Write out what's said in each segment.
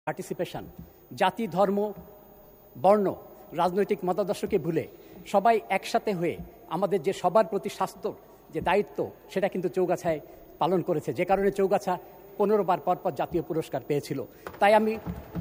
Participation, জাতি, ধর্ম, বর্ণ, রাজনৈতিক মতাদর্শকে ভুলে সবাই একসাথে হয়ে আমাদের যে সবার প্রতি স্বাস্থ্যর যে দায়িত্ব সেটা কিন্তু চৌগাছায় পালন করেছে, যে কারণে চৌগাছা 15 বার পরপর জাতীয় পুরস্কার পেয়েছিল। তাই আমি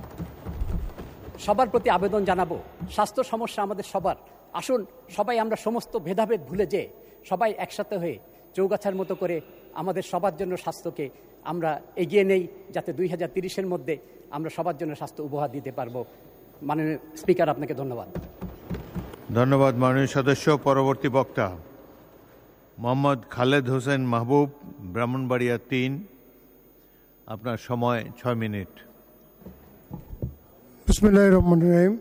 সবার প্রতি আবেদন জানাবো, স্বাস্থ্য সমস্যা আমাদের সবার, আসুন সবাই আমরা সমস্ত ভেদাভেদ ভুলে যে সবাই একসাথে হয়ে চৌগাছার মতো করে আমাদের সবার জন্য স্বাস্থ্যকে আমরা এগিয়ে নেই, যাতে 2030-এর মধ্যে আমরা সবার জন্য স্বাস্থ্য উপহার দিতে পারবো। মাননীয় স্পিকার, আপনাকে ধন্যবাদ। ধন্যবাদ মাননীয় সদস্য। পরবর্তী বক্তা মোহাম্মদ খালেদ হোসেন মাহবুব, ব্রাহ্মণবাড়িয়া 3। আপনার সময় 6 মিনিট। বিসমিল্লাহির রহমানির রহিম।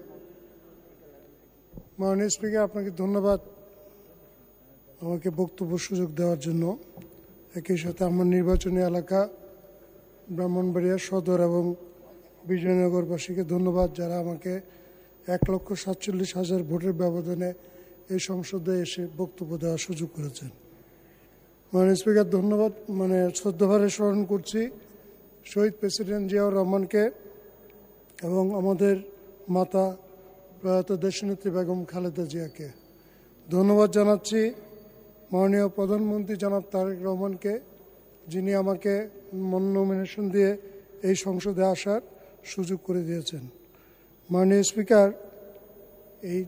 মাননীয় স্পিকার, আপনাকে ধন্যবাদ আমাকে বক্তব্য সুযোগ দেওয়ার জন্য। একই সাথে আমার নির্বাচনী এলাকা ব্রাহ্মণবাড়িয়া সদর এবং বিজয়নগরবাসীকে ধন্যবাদ, যারা আমাকে 1,47,000 ভোটের ব্যবধানে এই সংসদে এসে বক্তব্য দেওয়ার সুযোগ করেছেন। মাননীয় স্পিকার, ধন্যবাদ। শ্রদ্ধাভরে স্মরণ করছি শহীদ প্রেসিডেন্ট জিয়াউর রহমানকে এবং আমাদের মাতা প্রয়াত দেশনেত্রী বেগম খালেদা জিয়াকে। ধন্যবাদ জানাচ্ছি মাননীয় প্রধানমন্ত্রী জনাব তারেক রহমানকে, যিনি আমাকে নমিনেশন দিয়ে এই সংসদে আসার সুযোগ করে দিয়েছেন। মাননীয় স্পিকার, এই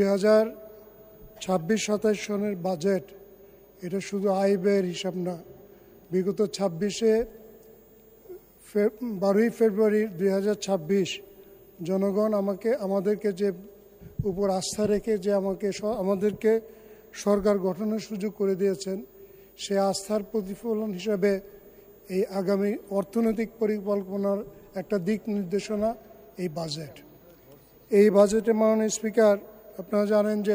2026-27 সনের বাজেট এটা শুধু আয় ব্যয়ের হিসাব না। বিগত 12ই ফেব্রুয়ারি 2026 জনগণ আমাদেরকে যে উপর আস্থা রেখে যে আমাদেরকে সরকার গঠনের সুযোগ করে দিয়েছেন, সে আস্থার প্রতিফলন হিসাবে এই আগামী অর্থনৈতিক পরিকল্পনার একটা দিক নির্দেশনা এই বাজেট। এই বাজেটে মাননীয় স্পিকার, আপনারা জানেন যে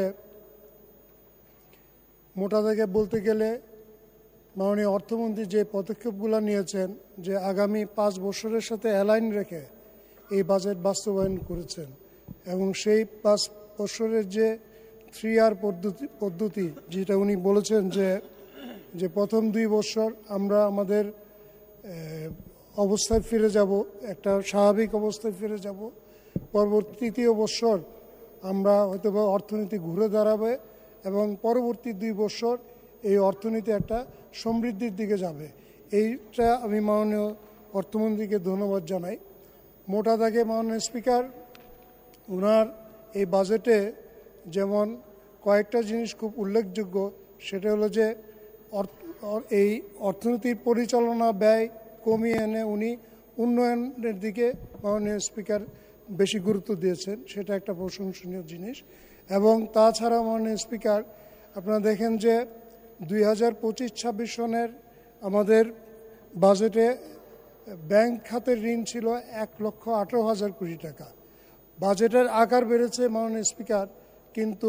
মোটা দাগে বলতে গেলে মাননীয় অর্থমন্ত্রী যে পদক্ষেপগুলো নিয়েছেন, যে আগামী 5 বছরের সাথে অ্যালাইন রেখে এই বাজেট বাস্তবায়ন করেছেন, এবং সেই 5 বছরের যে 3R পদ্ধতি যেটা উনি বলেছেন, যে প্রথম 2 বছর আমরা আমাদের অবস্থায় ফিরে যাব, একটা স্বাভাবিক অবস্থায় ফিরে যাব, পরবর্তী 3য় বছর আমরা হয়তোবা অর্থনীতি ঘুরে দাঁড়াবে, এবং পরবর্তী 2 বছর এই অর্থনীতি একটা সমৃদ্ধির দিকে যাবে। এইটা আমি মাননীয় অর্থমন্ত্রীকে ধন্যবাদ জানাই। মোটা দাগে মাননীয় স্পিকার, ওনার এই বাজেটে যেমন কয়েকটা জিনিস খুব উল্লেখযোগ্য, সেটা হলো যে এই অর্থনীতির পরিচালনা ব্যয় কমিয়ে এনে উনি উন্নয়নের দিকে মাননীয় স্পিকার বেশি গুরুত্ব দিয়েছেন, সেটা একটা প্রশংসনীয় জিনিস। এবং তাছাড়া মাননীয় স্পিকার, আপনারা দেখেন যে 2025-26 সনের আমাদের বাজেটে ব্যাংক খাতের ঋণ ছিল 1,18,000 কোটি টাকা। বাজেটের আকার বেড়েছে মাননীয় স্পিকার, কিন্তু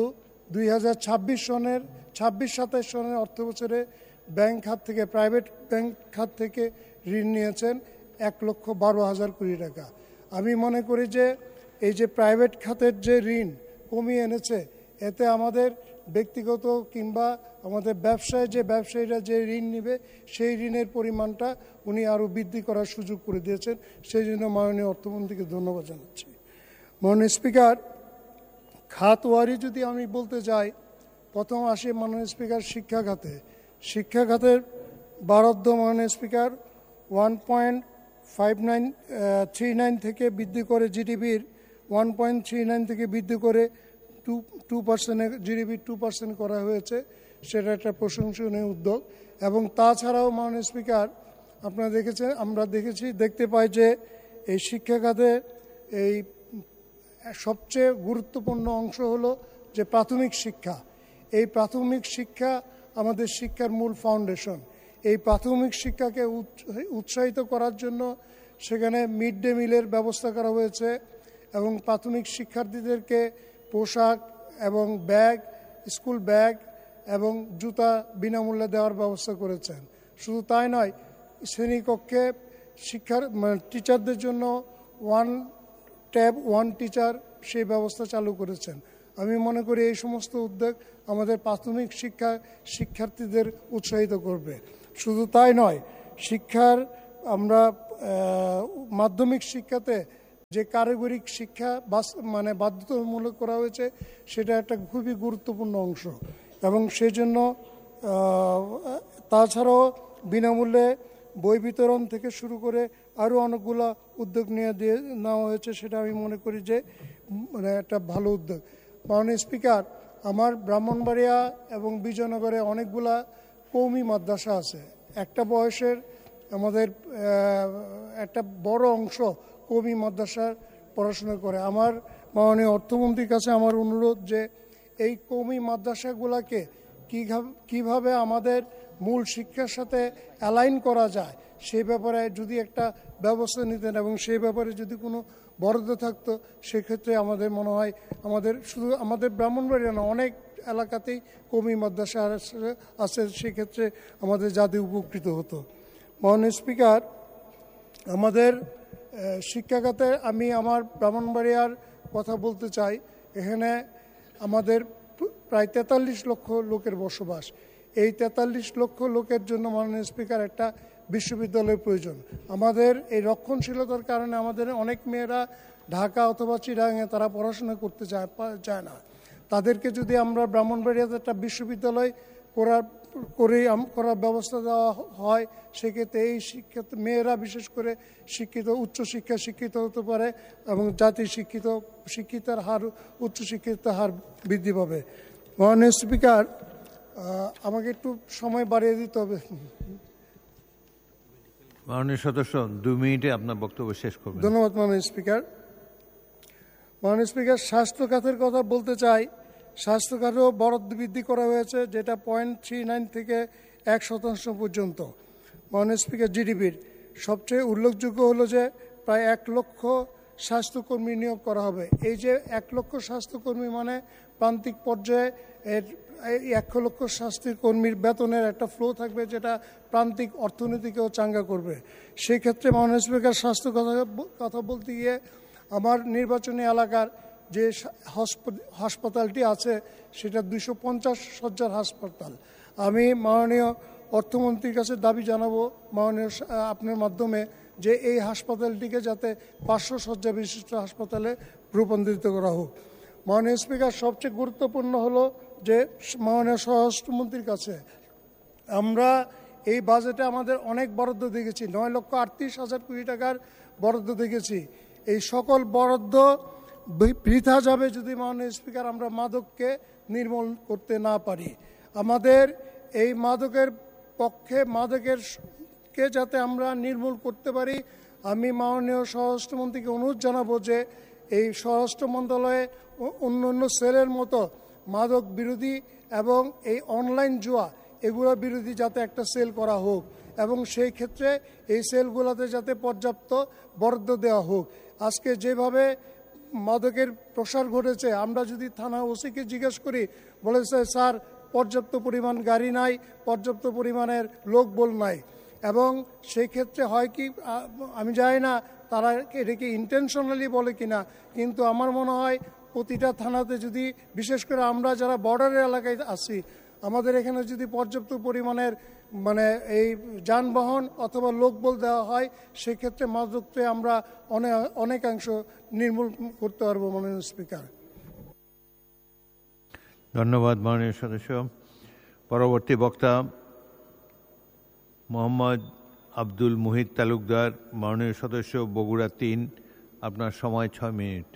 2026-27 সনের অর্থবছরে ব্যাংক খাত থেকে, প্রাইভেট ব্যাংক খাত থেকে ঋণ নিয়েছেন 1,12,000 কোটি টাকা। আমি মনে করি যে এই যে প্রাইভেট খাতের যে ঋণ কমিয়ে এনেছে, এতে আমাদের ব্যক্তিগত কিংবা আমাদের ব্যবসায়ীরা যে ঋণ নেবে, সেই ঋণের পরিমাণটা উনি আরও বৃদ্ধি করার সুযোগ করে দিয়েছেন। সেই জন্য মাননীয় অর্থমন্ত্রীকে ধন্যবাদ জানাচ্ছি। মাননীয় স্পিকার, খাত ওয়ারি যদি আমি বলতে যাই, প্রথম আসি মাননীয় স্পিকার শিক্ষা খাতে। শিক্ষা খাতের বরাদ্দ মাননীয় স্পিকার 1.39 থেকে বৃদ্ধি করে জিডিপির 1.39 থেকে বৃদ্ধি করে 2% জিডিপির 2% করা হয়েছে। সেটা একটা প্রশংসনীয় উদ্যোগ। এবং তাছাড়াও মাননীয় স্পিকার, আমরা দেখতে পাই যে এই শিক্ষা খাতে এই সবচেয়ে গুরুত্বপূর্ণ অংশ হলো যে প্রাথমিক শিক্ষা। এই প্রাথমিক শিক্ষা আমাদের শিক্ষার মূল ফাউন্ডেশন। এই প্রাথমিক শিক্ষাকে উৎসাহিত করার জন্য সেখানে মিড ডে মিলের ব্যবস্থা করা হয়েছে, এবং প্রাথমিক শিক্ষার্থীদেরকে পোশাক এবং ব্যাগ, স্কুল ব্যাগ এবং জুতা বিনামূল্যে দেওয়ার ব্যবস্থা করেছেন। শুধু তাই নয়, শ্রেণীকক্ষে টিচারদের জন্য 1 ট্যাব 1 টিচার সেই ব্যবস্থা চালু করেছেন। আমি মনে করি এই সমস্ত উদ্যোগ আমাদের প্রাথমিক শিক্ষার্থীদের উৎসাহিত করবে। শুধু তাই নয়, আমরা মাধ্যমিক শিক্ষাতে যে কারিগরি শিক্ষা মানে বাধ্যতামূলক করা হয়েছে, সেটা একটা খুবই গুরুত্বপূর্ণ অংশ। এবং সেই জন্য তাছাড়াও বিনামূল্যে বই বিতরণ থেকে শুরু করে আরও অনেকগুলো উদ্যোগ নেওয়া হয়েছে, সেটা আমি মনে করি যে মানে একটা ভালো উদ্যোগ। মাননীয় স্পিকার, আমার ব্রাহ্মণবাড়িয়া এবং বিজয়নগরে অনেকগুলা কওমি মাদ্রাসা আছে। একটা বয়সের আমাদের একটা বড় অংশ কওমি মাদ্রাসার পড়াশোনা করে। আমার মাননীয় অর্থমন্ত্রীর কাছে আমার অনুরোধ যে এই কওমি মাদ্রাসাগুলোকে কিভাবে আমাদের মূল শিক্ষার সাথে অ্যালাইন করা যায় সেই ব্যাপারে যদি একটা ব্যবস্থা নিতেন এবং সেই ব্যাপারে যদি কোনো বরাদ্দ থাকতো, সেক্ষেত্রে আমাদের মনে হয় শুধু আমাদের ব্রাহ্মণবাড়িয়া না, অনেক এলাকাতেই কওমি মাদ্রাসা আছে, সেক্ষেত্রে আমাদের জাতি উপকৃত হতো। মাননীয় স্পিকার, আমাদের শিক্ষাখাতে আমি আমার ব্রাহ্মণবাড়িয়ার কথা বলতে চাই। এখানে আমাদের প্রায় 43 লক্ষ লোকের বসবাস। এই 43 লক্ষ লোকের জন্য মাননীয় স্পিকার একটা বিশ্ববিদ্যালয়ের প্রয়োজন। আমাদের এই রক্ষণশীলতার কারণে আমাদের অনেক মেয়েরা ঢাকা অথবা চিটাগাঙে তারা পড়াশোনা করতে চায় না। তাদেরকে যদি আমরা ব্রাহ্মণবাড়িয়াতে একটা বিশ্ববিদ্যালয় করার ব্যবস্থা দেওয়া হয়, সেক্ষেত্রে এই মেয়েরা বিশেষ করে উচ্চশিক্ষা শিক্ষিত হতে পারে এবং জাতির শিক্ষিতার হার উচ্চশিক্ষিতার হার বৃদ্ধি পাবে। মাননীয় স্পিকার, আমাকে একটু সময় বাড়িয়ে দিতে হবে। মাননীয় সদস্য 2 মিনিটে আপনার বক্তব্য শেষ করবেন। ধন্যবাদ মাননীয় স্পিকার। মাননীয় স্পিকার, স্বাস্থ্য খাতের কথা বলতে চাই। স্বাস্থ্য খাতেও বরাদ্দ বৃদ্ধি করা হয়েছে, যেটা 0.39 থেকে 1% পর্যন্ত। মাননীয় স্পিকার, জিডিপির সবচেয়ে উল্লেখযোগ্য হলো যে প্রায় 1 লক্ষ স্বাস্থ্যকর্মী নিয়োগ করা হবে। এই যে 1 লক্ষ স্বাস্থ্যকর্মী মানে প্রান্তিক পর্যায়ে 1 লক্ষ স্বাস্থ্যকর্মীর বেতনের একটা ফ্লো থাকবে, যেটা প্রান্তিক অর্থনীতিকেও চাঙ্গা করবে। সেই ক্ষেত্রে মাননীয় স্পিকার, স্বাস্থ্য কথা বলতে গিয়ে আমার নির্বাচনী এলাকার যে হাসপাতালটি আছে সেটা 250 শয্যার হাসপাতাল। আমি মাননীয় অর্থমন্ত্রীর কাছে দাবি জানাবো মাননীয় আপনার মাধ্যমে যে এই হাসপাতালটিকে যাতে 500 শয্যা বিশিষ্ট হাসপাতালে রূপান্তরিত করা হোক। মাননীয় স্পিকার, সবচেয়ে গুরুত্বপূর্ণ হলো যে মাননীয় স্বরাষ্ট্রমন্ত্রীর কাছে আমরা এই বাজেটে আমাদের অনেক বরাদ্দ দেখেছি, 9,38,000 কোটি টাকার বরাদ্দ দেখেছি। এই সকল বরাদ্দ বৃথা যাবে যদি মাননীয় স্পিকার আমরা মাদককে নির্মূল করতে না পারি। আমাদের এই মাদকেরকে যাতে আমরা নির্মূল করতে পারি, আমি মাননীয় স্বরাষ্ট্রমন্ত্রীকে অনুরোধ জানাবো যে এই স্বরাষ্ট্র মন্ত্রণালয়ে অন্য সেলের মতো মাদক বিরোধী এবং এই অনলাইন জুয়া এগুলো বিরোধী যাতে একটা সেল করা হোক এবং সেই ক্ষেত্রে এই সেলগুলোতে যাতে পর্যাপ্ত বরাদ্দ দেওয়া হোক। আজকে যেভাবে মাদকের প্রসার ঘটেছে, আমরা যদি থানা ওসিকে জিজ্ঞেস করি, বলেছে স্যার পর্যাপ্ত পরিমাণ গাড়ি নাই, পর্যাপ্ত পরিমাণের লোকবল নাই। এবং সেই ক্ষেত্রে হয় কি, আমি জানি না তারা এটাকে ইন্টেনশনালি বলে কিনা, কিন্তু আমার মনে হয় প্রতিটা থানাতে যদি, বিশেষ করে আমরা যারা বর্ডারের এলাকায় আছি, আমাদের এখানে যদি পর্যাপ্ত পরিমাণের এই যানবাহন অথবা লোকবল দেওয়া হয়, সেক্ষেত্রে মাদককে আমরা অনেকাংশ নির্মূল করতে পারবো। মাননীয় স্পিকার, ধন্যবাদ মাননীয় সদস্য। পরবর্তী বক্তা মোহাম্মদ আব্দুল মুহিত তালুকদার, মাননীয় সদস্য বগুড়া 3, আপনার সময় 6 মিনিট।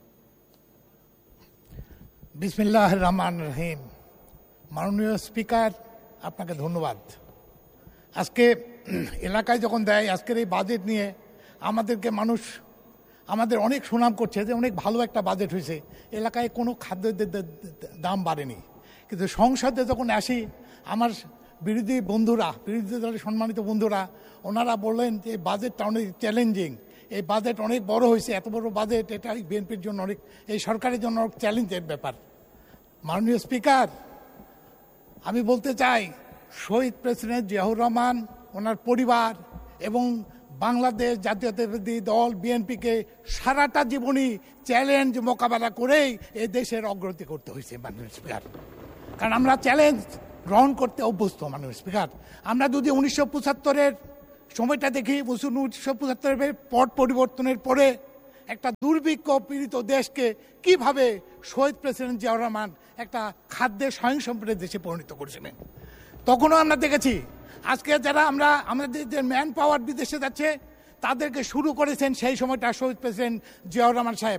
বিসমিল্লাহির রহমানির রহিম। মাননীয় স্পিকার, আপনাকে ধন্যবাদ। আজকে এলাকায় যখন দেয় আজকের এই বাজেট নিয়ে আমাদের অনেক সুনাম করছে যে অনেক ভালো একটা বাজেট হয়েছে, এলাকায় কোনো খাদ্যের দাম বাড়েনি। কিন্তু সংসদে যখন আসি, আমার বিরোধী দলের সম্মানিত বন্ধুরা ওনারা বললেন যে বাজেটটা অনেক চ্যালেঞ্জিং, এই বাজেট অনেক বড় হয়েছে, এত বড় বাজেট এটা বিএনপির জন্য এই সরকারের জন্য অনেক চ্যালেঞ্জের ব্যাপার। মাননীয় স্পিকার, আমি বলতে চাই শহীদ প্রেসিডেন্ট জিয়াউর রহমান, ওনার পরিবার এবং বাংলাদেশ জাতীয়তাবাদী দল বিএনপিকে সারাটা জীবনই চ্যালেঞ্জ মোকাবেলা করেই এই দেশের অগ্রগতি করতে হয়েছে। মাননীয় স্পিকার, কারণ আমরা চ্যালেঞ্জ গ্রহণ করতে অভ্যস্ত। মাননীয় স্পিকার, আমরা যদি 1975-এর সময়টা দেখি, 1975-এর পট পরিবর্তনের পরে একটা দুর্ভিক্ষ পীড়িত দেশকে কিভাবে শহীদ প্রেসিডেন্ট জিয়াউর রহমান একটা খাদ্যের স্বয়ংসম্পূর্ণ দেশে পরিণত করেছিলেন। তখনও আমরা দেখেছি আজকে যারা আমাদের যে ম্যান পাওয়ার বিদেশে যাচ্ছে তাদেরকে শুরু করেছেন সেই সময়টা শহীদ প্রেসিডেন্ট জিয়াউর রহমান সাহেব।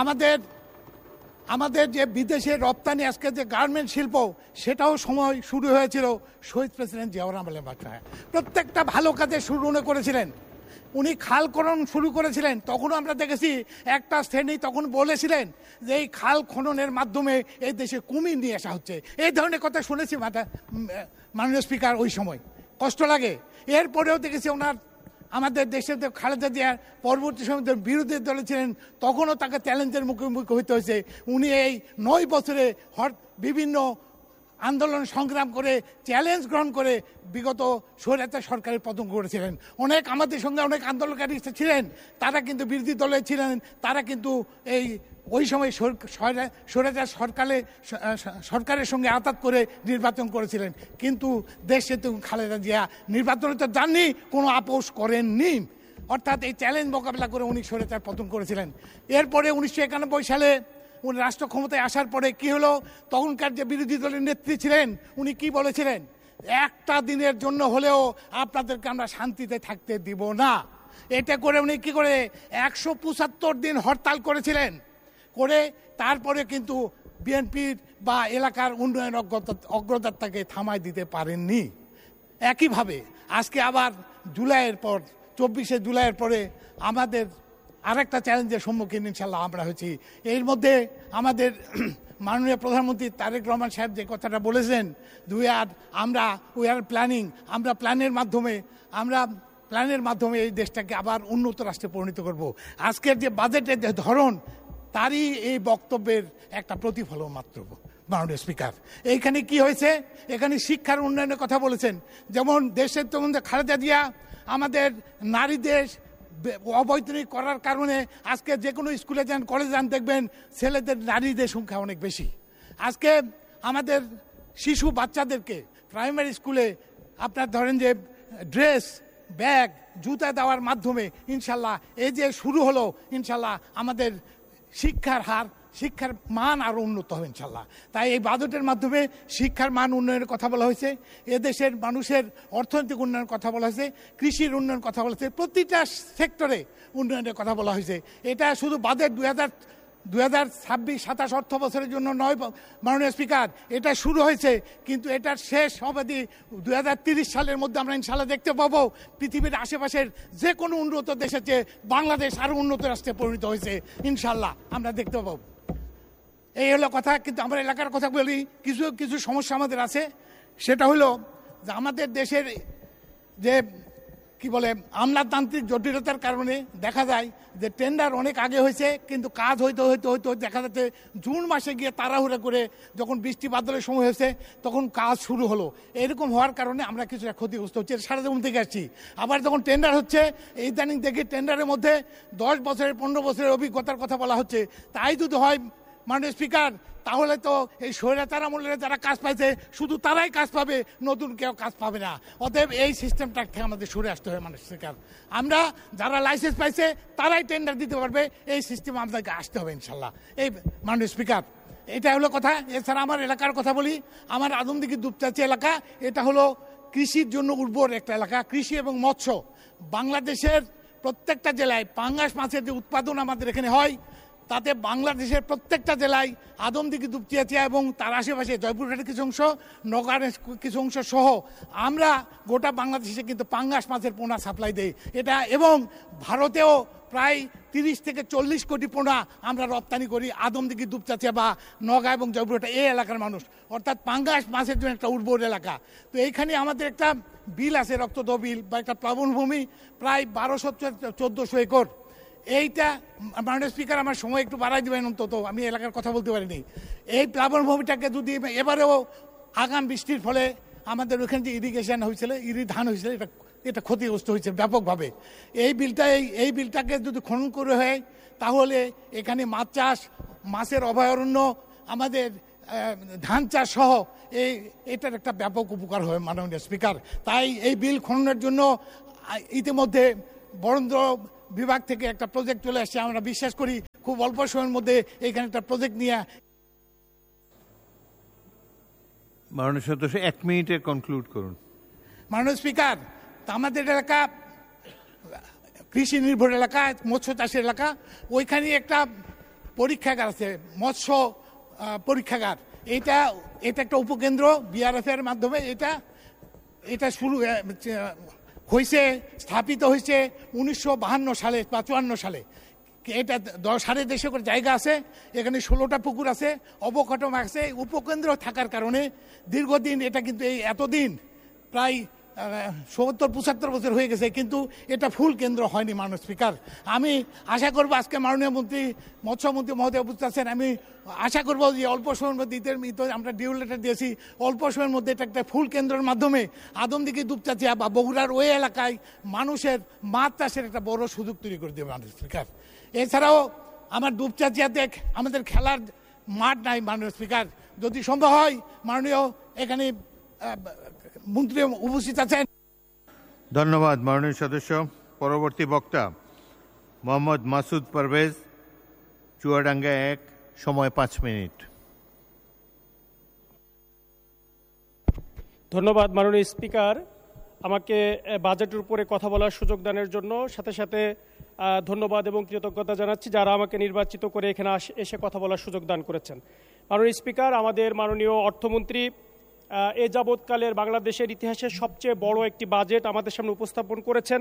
আমাদের যে বিদেশে রপ্তানি আজকে যে গার্মেন্ট শিল্প সেটাও সময় শুরু হয়েছিল শহীদ প্রেসিডেন্ট জিয়াউর রহমানের মাধ্যমে। প্রত্যেকটা ভালো কাজে শুরু উনি করেছিলেন। উনি খালখনন শুরু করেছিলেন, তখনও আমরা দেখেছি একটা শ্রেণী তখন বলেছিলেন যে এই খাল খননের মাধ্যমে এই দেশে কুমির নিয়ে আসা হচ্ছে, এই ধরনের কথা শুনেছি মাননীয় স্পিকার। ওই সময় কষ্ট লাগে। এরপরেও দেখেছি ওনার আমাদের দেশে খালেদা জিয়ার পরবর্তী সময় বিরোধী দলে ছিলেন, তখনও তাকে চ্যালেঞ্জের মুখোমুখি হইতে হয়েছে। উনি এই 9 বছরে বিভিন্ন আন্দোলন সংগ্রাম করে চ্যালেঞ্জ গ্রহণ করে বিগত স্বৈরাচার সরকারের পতন করেছিলেন। অনেক আমাদের সঙ্গে অনেক আন্দোলনকারী ছিলেন, তারা কিন্তু বিরোধী দলে ছিলেন, তারা কিন্তু ওই সময় স্বৈরাচার সরকারের সঙ্গে আঘাত করে নির্বাচন করেছিলেন। কিন্তু দেশে তো খালেদা জিয়া নির্বাচনে তো যাননি, কোনো আপোষ করেননি। অর্থাৎ এই চ্যালেঞ্জ মোকাবিলা করে উনি স্বৈরাচার পতন করেছিলেন। এরপরে 1991 সালে উনি রাষ্ট্র ক্ষমতায় আসার পরে কি হলো, তখনকার যে বিরোধী দলের নেত্রী ছিলেন উনি কি বলেছিলেন, একটা দিনের জন্য হলেও আপনাদেরকে আমরা শান্তিতে থাকতে দিব না। এটা করে উনি কি করে 175 দিন হরতাল করেছিলেন। করে তারপরে কিন্তু বিএনপির বা এলাকার উন্নয়ন অগ্রযাত্রাকে থামায় দিতে পারেননি। একইভাবে আজকে আবার জুলাইয়ের পর 24শে জুলাইয়ের পরে আমাদের আরেকটা চ্যালেঞ্জের সম্মুখীন ইনশাল্লাহ আমরা হয়েছি। এর মধ্যে আমাদের মাননীয় প্রধানমন্ত্রী তারেক রহমান সাহেব যে কথাটা বলেছেন, উই আর প্ল্যানিং, আমরা প্ল্যানের মাধ্যমে এই দেশটাকে আবার উন্নত রাষ্ট্রে পরিণত করব। আজকের যে বাজেটের যে ধরন তারই এই বক্তব্যের একটা প্রতিফলন মাত্র। মাননীয় স্পিকার, এইখানে কি হয়েছে, এখানে শিক্ষার উন্নয়নের কথা বলেছেন। যেমন দেশের তেমন খালেদা জিয়া আমাদের নারীদের অবৈতনিক করার কারণে আজকে যে কোনো স্কুলে যান, কলেজে যান, দেখবেন ছেলেদের নারীদের সংখ্যা অনেক বেশি। আজকে আমাদের শিশু বাচ্চাদেরকে প্রাইমারি স্কুলে আপনার ধরেন যে ড্রেস, ব্যাগ, জুতা দেওয়ার মাধ্যমে ইনশাল্লাহ এই যে শুরু হলো, ইনশাল্লাহ আমাদের শিক্ষার মান আরও উন্নত হবে ইনশাল্লাহ। তাই এই বাজেটের মাধ্যমে শিক্ষার মান উন্নয়নের কথা বলা হয়েছে, এদেশের মানুষের অর্থনৈতিক উন্নয়নের কথা বলা হয়েছে, কৃষির উন্নয়নের কথা বলা হয়েছে, প্রতিটা সেক্টরে উন্নয়নের কথা বলা হয়েছে। এটা শুধু বাজেট 2026-27 অর্থ বছরের জন্য নয় মাননীয় স্পিকার, এটা শুরু হয়েছে, কিন্তু এটার শেষ অবধি 2030 সালের মধ্যে আমরা ইনশাল্লাহ দেখতে পাবো পৃথিবীর আশেপাশের যে কোনো উন্নত দেশের চেয়ে বাংলাদেশ আরও উন্নত রাষ্ট্রে পরিণত হয়েছে ইনশাল্লাহ আমরা দেখতে পাবো। এই হলো কথা। কিন্তু আমরা এলাকার কথা বলি, কিছু সমস্যা আমাদের আছে। সেটা হলো যে আমাদের দেশের যে কি বলে আমলাতান্ত্রিক জটিলতার কারণে দেখা যায় যে টেন্ডার অনেক আগে হয়েছে, কিন্তু কাজ হইতে দেখা যাচ্ছে জুন মাসে গিয়ে তাড়াহুড়া করে যখন বৃষ্টি বাদলের সময় হয়েছে তখন কাজ শুরু হলো। এরকম হওয়ার কারণে আমরা কিছুটা ক্ষতিগ্রস্ত হচ্ছে। সারা জীবন থেকে আসছি। আবার যখন টেন্ডার হচ্ছে, ইদানিং দেখি টেন্ডারের মধ্যে 10 বছরের 15 বছরের অভিজ্ঞতার কথা বলা হচ্ছে। তাই যদি হয় মাননীয় স্পিকার, তাহলে তো এই স্বৈরাচার আমলের যারা কাজ পাইছে শুধু তারাই কাজ পাবে, নতুন কেউ কাজ পাবে না। অতএব এই সিস্টেমটা থেকে আমাদের সরে আসতে হবে মাননীয় স্পিকার। আমরা যারা লাইসেন্স পাইছে তারাই টেন্ডার দিতে পারবে, এই সিস্টেমে আমাদেরকে আসতে হবে ইনশাল্লাহ। এই মাননীয় স্পিকার, এটা হলো কথা। এছাড়া আমার এলাকার কথা বলি, আমার আদমদিঘি দুপচাচি এলাকা, এটা হলো কৃষির জন্য উর্বর একটা এলাকা। কৃষি এবং মৎস্য, বাংলাদেশের প্রত্যেকটা জেলায় পাঙ্গাস মাছের যে উৎপাদন আমাদের এখানে হয়, তাতে বাংলাদেশের প্রত্যেকটা জেলায় আদমদিঘি দুপচাচিয়া এবং তার আশেপাশে জয়পুরহাটের কিছু অংশ, নগরের কিছু অংশ সহ আমরা গোটা বাংলাদেশে কিন্তু পাঙ্গাস মাছের পোনা সাপ্লাই দেই। এটা এবং ভারতেও প্রায় 30 থেকে 40 কোটি পোনা আমরা রপ্তানি করি আদমদিঘি দুপচাচিয়া বা নগা এবং জয়পুরহাট এই এলাকার মানুষ। অর্থাৎ পাঙ্গাস মাছের জন্য একটা উর্বর এলাকা। তো এইখানে আমাদের একটা বিল আছে, রক্তদ বিল বা একটা প্লাবনভূমি, প্রায় 1200-1400 একর। এইটা মাননীয় স্পিকার, আমার সময় একটু বাড়াই দেবেন অন্তত, আমি এলাকার কথা বলতে পারিনি। এই প্লাবনভূমিটাকে যদি এবারেও আগাম বৃষ্টির ফলে আমাদের ওখানে যে ইরিগেশন হয়েছিল, ধান হয়েছিল, এটা ক্ষতিগ্রস্ত হয়েছে ব্যাপকভাবে। এই বিলটাকে যদি খনন করে হয় তাহলে এখানে মাছ চাষ, মাছের অভয়ারণ্য, আমাদের ধান চাষ সহ এটার একটা ব্যাপক উপকার হয় মাননীয় স্পিকার। তাই এই বিল খননের জন্য ইতিমধ্যে বরেন্দ্র বিভাগ থেকে একটা প্রজেক্ট চলে আসছে। আমরা বিশ্বাস করি খুব অল্প সময়ের মধ্যে এখানে একটা প্রজেক্ট নিয়ে। মাননীয় সদস্য 1 মিনিটে কনক্লুড করুন। মাননীয় স্পিকার, আমাদের এলাকা কৃষি নির্ভর এলাকা, মৎস্য চাষের এলাকা, ওইখানে একটা পরীক্ষাগার আছে, মৎস্য পরীক্ষাগার। এটা একটা উপকেন্দ্র বিআরএফ এর মাধ্যমে এটা শুরু হয়েছে, স্থাপিত হয়েছে 1952 সালে বা 54 সালে। এটা 10.5 একর জায়গা আছে, এখানে 16টা পুকুর আছে, অবকাঠামো আছে। উপকেন্দ্র থাকার কারণে দীর্ঘদিন এটা কিন্তু এতদিন প্রায় 70-75 বছর হয়ে গেছে, কিন্তু এটা ফুল কেন্দ্র হয়নি। মাননীয় স্পিকার, আমি আশা করবো আজকে মাননীয় মৎস্যমন্ত্রী মহোদয় উপস্থিত আছেন, আমি আশা করবো যে অল্প সময়ের মধ্যে আমরা ডিউ লেটার দিয়েছি, অল্প সময়ের মধ্যে এটা একটা ফুল কেন্দ্রের মাধ্যমে আদমদিঘি, দুপচাচিয়া বা বগুড়ার ওই এলাকায় মানুষের মাছ চাষের একটা বড় সুযোগ তৈরি করে দেবে মাননীয় স্পিকার। এছাড়াও আমার দুপচাচিয়াতে আমাদের খেলার মাঠ নাই মাননীয় স্পিকার, যদি সম্ভব হয় মাননীয় এখানে মন্ত্রী উপস্থিত আছেন। ধন্যবাদ মাননীয় সদস্য। পরবর্তী বক্তা মোহাম্মদ মাসুদ পারভেজ, চুয়াডাঙ্গা 1, সময় 5 মিনিট। ধন্যবাদ মাননীয় স্পিকার, আমাকে বাজেটের উপরে কথা বলার সুযোগ দানের জন্য। সাথে সাথে ধন্যবাদ এবং কৃতজ্ঞতা জানাচ্ছি যারা আমাকে নির্বাচিত করে এখানে এসে কথা বলার সুযোগ দান করেছেন। মাননীয় স্পিকার, আমাদের মাননীয় অর্থমন্ত্রী এ যাবৎকালের বাংলাদেশের ইতিহাসের সবচেয়ে বড় একটি বাজেট আমাদের সামনে উপস্থাপন করেছেন।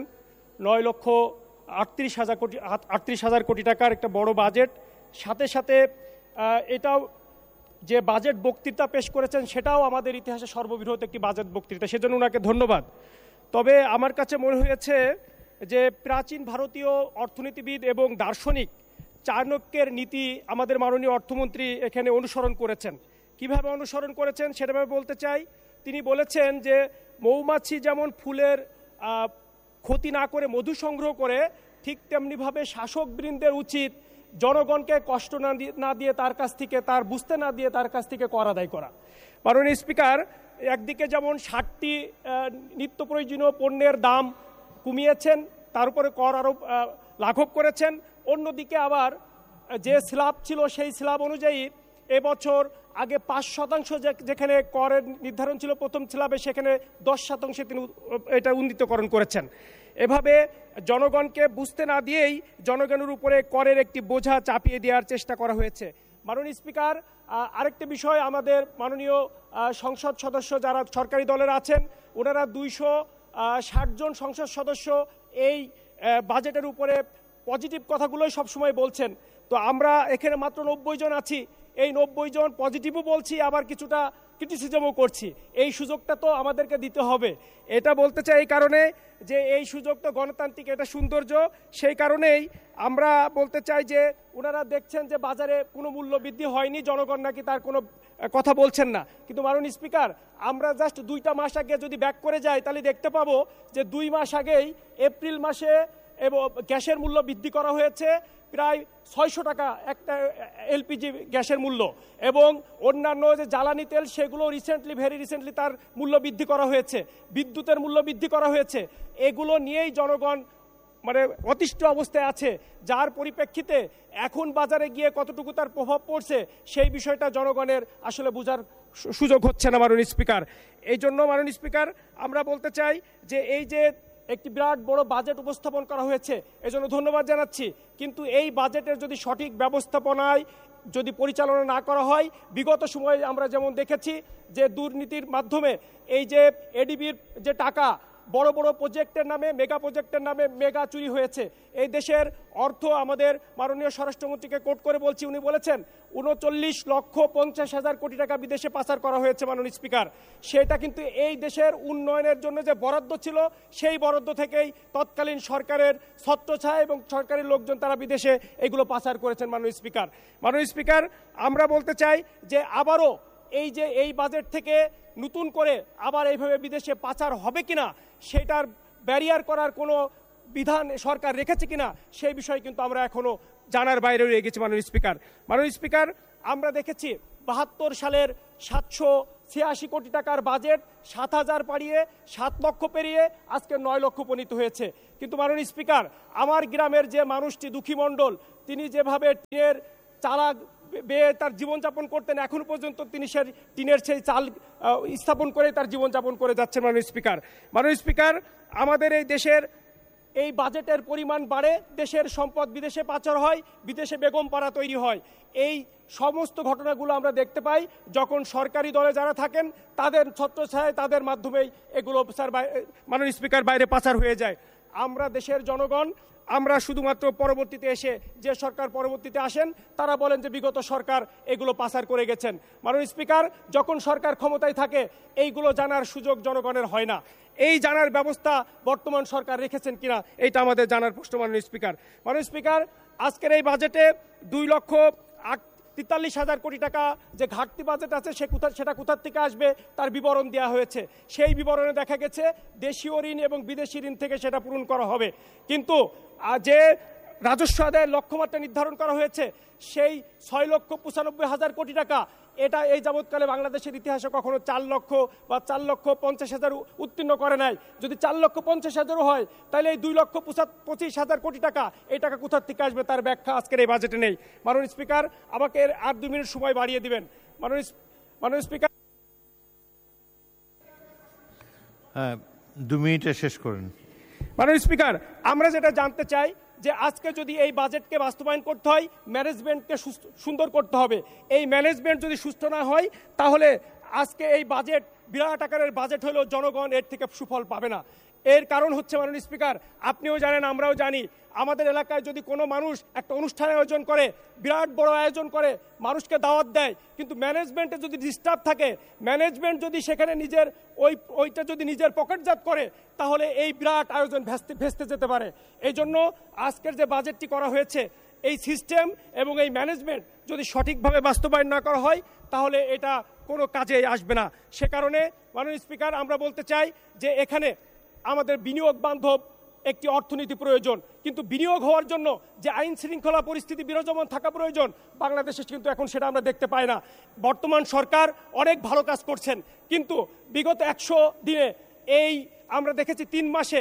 9,38,000 কোটি টাকার একটা বড় বাজেট। সাথে সাথে এটাও যে বাজেট বক্তৃতা পেশ করেছেন সেটাও আমাদের ইতিহাসে সর্ববৃহৎ একটি বাজেট বক্তৃতা, সেজন্য ওনাকে ধন্যবাদ। তবে আমার কাছে মনে হয়েছে যে প্রাচীন ভারতীয় অর্থনীতিবিদ এবং দার্শনিক চাণক্যের নীতি আমাদের মাননীয় অর্থমন্ত্রী এখানে অনুসরণ করেছেন। কিভাবে অনুসরণ করেছেন সেটা আমি বলতে চাই। তিনি বলেছেন যে মৌমাছি যেমন ফুলের ক্ষতি না করে মধু সংগ্রহ করে, ঠিক তেমনিভাবে শাসকবৃন্দের উচিত জনগণকে কষ্ট না দিয়ে তার কাছ থেকে, তার বুঝতে না দিয়ে তার কাছ থেকে কর আদায় করা। মাননীয় স্পিকার, একদিকে যেমন 60টি নিত্য প্রয়োজনীয় পণ্যের দাম কমিয়েছেন, তার উপরে কর আরোপ লাঘব করেছেন। অন্যদিকে আবার যে স্ল্যাব ছিল সেই স্ল্যাব অনুযায়ী এবছর আগে 5% যেখানে করের নির্ধারণ ছিল প্রথম স্ল্যাবে, সেখানে 10% তিনি এটা উন্নীতকরণ করেছেন। এভাবে জনগণকে বুঝতে না দিয়েই জনগণের উপরে করের একটি বোঝা চাপিয়ে দেওয়ার চেষ্টা করা হয়েছে। মাননীয় স্পিকার, আরেকটা বিষয়, আমাদের মাননীয় সংসদ সদস্য যারা সরকারি দলের আছেন, ওনারা 260 জন সংসদ সদস্য এই বাজেটের উপরে পজিটিভ কথাগুলোই সবসময় বলছেন। তো আমরা এখানে মাত্র 90 জন আছি, এই 90 জন পজিটিভও বলছি, আবার কিছুটা ক্রিটিসিজমও করছি। এই সুযোগটা তো আমাদেরকে দিতে হবে। এটা বলতে চাই এই কারণে যে এই সুযোগটা গণতান্ত্রিক, এটা সৌন্দর্য। সেই কারণেই আমরা বলতে চাই যে ওনারা দেখছেন যে বাজারে কোনো মূল্য বৃদ্ধি হয়নি, জনগণ নাকি তার কোনো কথা বলছেন না। কিন্তু মাননীয় স্পিকার, আমরা জাস্ট 2টা মাস আগে যদি ব্যাক করে যাই তাহলে দেখতে পাবো যে 2 মাস আগেই এপ্রিল মাসে এবং গ্যাসের মূল্য বৃদ্ধি করা হয়েছে প্রায় 600 টাকা একটা এলপিজি গ্যাসের মূল্য, এবং অন্যান্য যে জ্বালানি তেল সেগুলো ভেরি রিসেন্টলি তার মূল্য বৃদ্ধি করা হয়েছে, বিদ্যুতের মূল্য বৃদ্ধি করা হয়েছে। এগুলো নিয়েই জনগণ অতিষ্ঠ অবস্থায় আছে, যার পরিপ্রেক্ষিতে এখন বাজারে গিয়ে কতটুকু তার প্রভাব পড়ছে সেই বিষয়টা জনগণের আসলে বোঝার সুযোগ হচ্ছে না মাননীয় স্পিকার। এই জন্য মাননীয় স্পিকার, আমরা বলতে চাই যে এই যে একটি বিরাট বড় বাজেট উপস্থাপন করা হয়েছে, এজন্য ধন্যবাদ জানাচ্ছি। কিন্তু এই বাজেটের যদি সঠিক ব্যবস্থাপনায় যদি পরিচালনা না করা হয়, বিগত সময়ে আমরা যেমন দেখেছি যে দুর্নীতির মাধ্যমে এই যে এডিবির যে টাকা বড় বড় প্রজেক্টের নামে, মেগা প্রজেক্টের নামে মেগা চুরি হয়েছে। এই দেশের অর্থ আমাদের মাননীয় স্বরাষ্ট্রমন্ত্রীকে কোট করে বলছি, উনি বলেছেন 39,50,000 কোটি টাকা বিদেশে পাচার করা হয়েছে মাননীয় স্পিকার। সেটা কিন্তু এই দেশের উন্নয়নের জন্য যে বরাদ্দ ছিল সেই বরাদ্দ থেকেই তৎকালীন সরকারের ছত্রছায়া এবং সরকারের লোকজন তারা বিদেশে এগুলো পাচার করেছেন মাননীয় স্পিকার। মাননীয় স্পিকার, আমরা বলতে চাই যে আবারও এই যে এই বাজেট থেকে নতুন করে আবার এইভাবে বিদেশে পাচার হবে কিনা, সেটার ব্যারিয়ার করার কোনো বিধান সরকার রেখেছে কিনা সেই বিষয়ে কিন্তু আমরা এখনো জানার বাইরে রয়ে গেছি মাননীয় স্পিকার। মাননীয় স্পিকার, আমরা দেখেছি 72 সালের 86 কোটি টাকার বাজেট 7,000 পাড়িয়ে 7 লক্ষ পেরিয়ে আজকে 9 লক্ষ উপনীত হয়েছে। কিন্তু মাননীয় স্পিকার, আমার গ্রামের যে মানুষটি দুঃখী মণ্ডল, তিনি যেভাবে টিনের চালা বেয়ে তার জীবনযাপন করতেন, এখন পর্যন্ত তিনি টিনের সেই চাল স্থাপন করে তার জীবনযাপন করে যাচ্ছেন। মাননীয় স্পিকার, আমাদের এই দেশের এই বাজেটের পরিমাণ বাড়ে, দেশের সম্পদ বিদেশে পাচার হয়, বিদেশে বেগম পাড়া তৈরি হয়। এই সমস্ত ঘটনাগুলো আমরা দেখতে পাই যখন সরকারি দলে যারা থাকেন তাদের ছত্রছায়ায়, তাদের মাধ্যমেই এগুলো মাননীয় স্পিকার বাইরে পাচার হয়ে যায়। আমরা দেশের জনগণ, আমরা শুধুমাত্র পরবর্তীতে এসে যে সরকার পরবর্তীতে আসেন তারা বলেন যে বিগত সরকার এগুলো পাচার করে গেছেন। মাননীয় স্পিকার, যখন সরকার ক্ষমতায় থাকে এইগুলো জানার সুযোগ জনগণের হয় না। এই জানার ব্যবস্থা বর্তমান সরকার রেখেছেন কিনা এইটা আমাদের জানার প্রশ্ন। মাননীয় স্পিকার, আজকের এই বাজেটে 2,43,000 কোটি টাকা যে ঘাটতি বাজেট আছে সেটা কোথার থেকে আসবে তার বিবরণ দেওয়া হয়েছে। সেই বিবরণে দেখা গেছে দেশীয় ঋণ এবং বিদেশি ঋণ থেকে সেটা পূরণ করা হবে, কিন্তু যে রাজস্ব আদায়ের লক্ষ্যমাত্রা নির্ধারণ করা হয়েছে সেই 6,95,000 কোটি টাকা, এটা এই যাবৎকালে বাংলাদেশের ইতিহাসে কখনো 4 লক্ষ বা 4,50,000 উত্তীর্ণ করে নাই। যদি 4,50,000 হয় তাহলে এই 2,25,000 কোটি টাকা, এই টাকা কোথার থেকে আসবে তার ব্যাখ্যা আজকের এই বাজেটে নেই। মাননীয় স্পিকার, আমাকে আর 2 মিনিট সময় বাড়িয়ে দিবেন। মাননীয় স্পিকার, হ্যাঁ, 2 মিনিটে শেষ করেন। মাননীয় স্পিকার, আমরা যেটা জানতে চাই যে আজকে যদি এই বাজেটকে বাস্তবায়ন করতে হয়, ম্যানেজমেন্টকে সুন্দর করতে হবে। এই ম্যানেজমেন্ট যদি সুস্থ না হয় তাহলে আজকে এই বাজেট বিরাট আকারের বাজেট হলেও জনগণ এর থেকে সুফল পাবে না। এর কারণ হচ্ছে মাননীয় স্পিকার, আপনিও জানেন আমরাও জানি, আমাদের এলাকায় যদি কোনো মানুষ একটা অনুষ্ঠান আয়োজন করে, বিরাট বড় আয়োজন করে, মানুষকে দাওয়াত দেয়, কিন্তু ম্যানেজমেন্টে যদি ডিস্টার্ব থাকে, ম্যানেজমেন্ট যদি সেখানে ওইটা যদি নিজের পকেটজাত করে তাহলে এই বিরাট আয়োজন ভেস্তে যেতে পারে। এই জন্য আজকের যে বাজেটটি করা হয়েছে, এই সিস্টেম এবং এই ম্যানেজমেন্ট যদি সঠিকভাবে বাস্তবায়ন না করা হয় তাহলে এটা কোনো কাজে আসবে না। সে কারণে মাননীয় স্পিকার, আমরা বলতে চাই যে এখানে আমাদের বিনিয়োগ বান্ধব একটি অর্থনীতি প্রয়োজন, কিন্তু বিনিয়োগ হওয়ার জন্য যে আইন শৃঙ্খলা পরিস্থিতি বিরাজমান থাকা প্রয়োজন বাংলাদেশে কিন্তু এখন সেটা আমরা দেখতে পাই না। বর্তমান সরকার অনেক ভালো কাজ করছেন, কিন্তু বিগত 100 দিনে আমরা দেখেছি 3 মাসে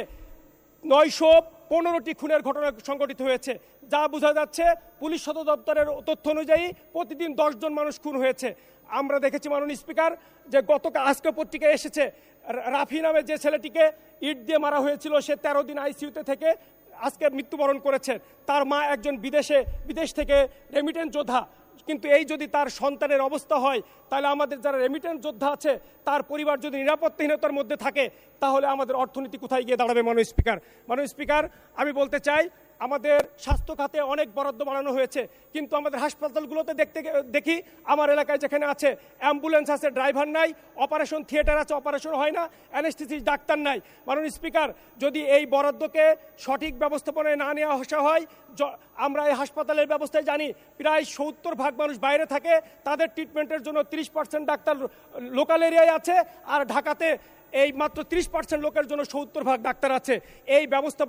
915টি খুনের ঘটনা সংঘটিত হয়েছে, যা বোঝা যাচ্ছে পুলিশ সদর দপ্তরের তথ্য অনুযায়ী প্রতিদিন 10 জন মানুষ খুন হয়েছে। আমরা দেখেছি মাননীয় স্পিকার যে গতকাল আজকে পত্রিকায় এসেছে রাফি নামে যে ছেলেটিকে ইট দিয়ে মারা হয়েছিল, সে 13 দিন আইসিইউতে থেকে আজকে মৃত্যুবরণ করেছে। তার মা একজন বিদেশ থেকে রেমিটেন্স যোদ্ধা, কিন্তু এই যদি তার সন্তানের অবস্থা হয় তাহলে আমাদের যারা রেমিটেন্স যোদ্ধা আছে তার পরিবার যদি নিরাপত্তাহীনতার মধ্যে থাকে তাহলে আমাদের অর্থনীতি কোথায় গিয়ে দাঁড়াবে। মাননীয় স্পিকার, আমি বলতে চাই আমাদের স্বাস্থ্য খাতে অনেক বরাদ্দ বাড়ানো হয়েছে, কিন্তু আমাদের হাসপাতালগুলোতে দেখি আমার এলাকায় যেখানে আছে অ্যাম্বুলেন্স আছে, ড্রাইভার নাই, অপারেশন থিয়েটার আছে, অপারেশন হয় না, অ্যানেস্থেসিস্ট ডাক্তার নাই। মাননীয় স্পিকার, যদি এই বরাদ্দকে সঠিক ব্যবস্থাপনায় না নেওয়া আসা হয়, আমরা এই হাসপাতালের ব্যবস্থায় জানি প্রায় 70% মানুষ বাইরে থাকে, তাদের ট্রিটমেন্টের জন্য 30% ডাক্তার লোকাল এরিয়ায় আছে, আর ঢাকাতে এই মাত্র 30% লোকের জন্য 70% ডাক্তার আছে। এই ব্যবস্থা।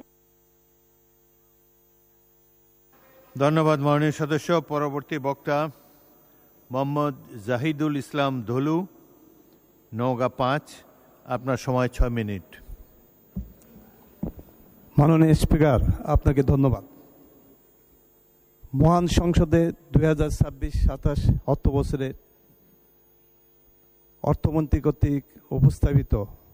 ধন্যবাদ মাননীয় সদস্য। পরবর্তী বক্তা মোহাম্মদ জাহিদুল ইসলাম ধলু, নওগাঁ 5, আপনার সময় 6 মিনিট। মাননীয় স্পিকার, আপনাকে ধন্যবাদ। মহান সংসদে 2026-27 অর্থ বছরে অর্থমন্ত্রী কর্তৃক উপস্থাপিত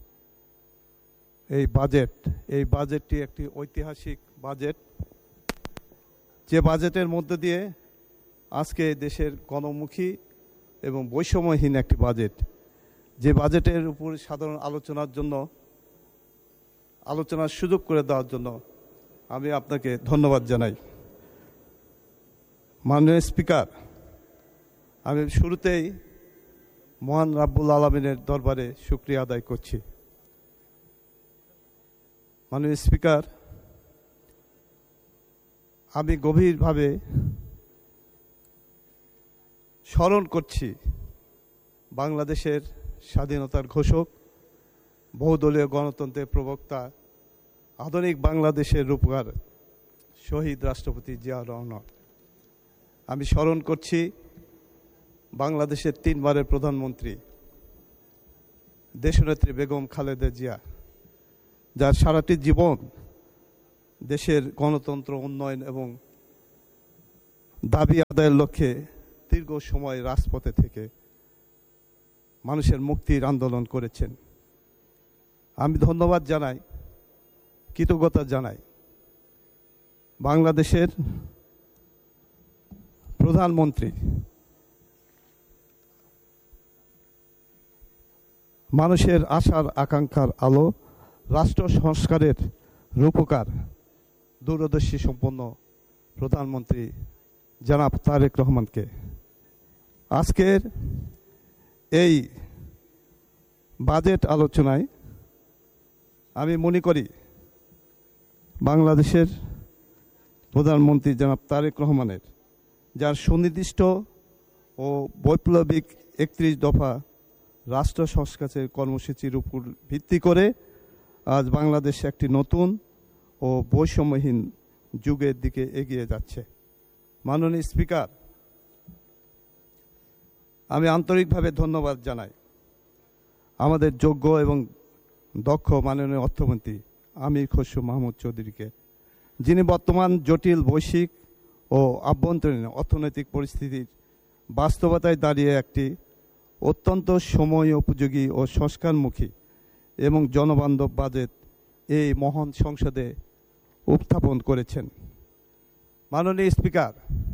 এই বাজেটটি একটি ঐতিহাসিক বাজেট, যে বাজেটের মধ্য দিয়ে আজকে দেশের গণমুখী এবং বৈষম্যহীন একটি বাজেট, যে বাজেটের উপর সাধারণ আলোচনার সুযোগ করে দেওয়ার জন্য আমি আপনাকে ধন্যবাদ জানাই। মাননীয় স্পিকার, আমি শুরুতেই মহান রাব্বুল আলামিনের দরবারে শুকরিয়া আদায় করছি। মাননীয় স্পিকার, আমি গভীরভাবে স্মরণ করছি বাংলাদেশের স্বাধীনতার ঘোষক, বহুদলীয় গণতন্ত্রের প্রবক্তা, আধুনিক বাংলাদেশের রূপকার শহীদ রাষ্ট্রপতি জিয়াউর রহমান। আমি স্মরণ করছি বাংলাদেশের 3 বারের প্রধানমন্ত্রী দেশনেত্রী বেগম খালেদা জিয়া, যার সারাটি জীবন দেশের গণতন্ত্র উন্নয়ন এবং দাবি আদায়ের লক্ষ্যে দীর্ঘ সময় রাজপথে থেকে মানুষের মুক্তির আন্দোলন করেছেন। আমি ধন্যবাদ জানাই, কৃতজ্ঞতা জানাই বাংলাদেশের প্রধানমন্ত্রী মানুষের আশার আকাঙ্ক্ষার আলো, রাষ্ট্র সংস্কারের রূপকার, দূরদর্শী সম্পন্ন প্রধানমন্ত্রী জনাব তারেক রহমানকে। আজকের এই বাজেট আলোচনায় আমি মনে করি বাংলাদেশের প্রধানমন্ত্রী জনাব তারেক রহমানের, যার সুনির্দিষ্ট ও বৈপ্লবিক 31 দফা রাষ্ট্র সংস্কারের কর্মসূচির উপর ভিত্তি করে আজ বাংলাদেশ একটি নতুন ও বৈষম্যহীন যুগের দিকে এগিয়ে যাচ্ছে। মাননীয় স্পিকার, আমি আন্তরিকভাবে ধন্যবাদ জানাই আমাদের যোগ্য এবং দক্ষ মাননীয় অর্থমন্ত্রী আমির খসরু মাহমুদ চৌধুরীকে, যিনি বর্তমান জটিল বৈশ্বিক ও আভ্যন্তরীণ অর্থনৈতিক পরিস্থিতির বাস্তবতায় দাঁড়িয়ে একটি অত্যন্ত সময় উপযোগী ও সংস্কারমুখী এবং জনবান্ধব বাজেট এই মহান সংসদে উত্থাপন করেছেন। মাননীয় স্পিকার,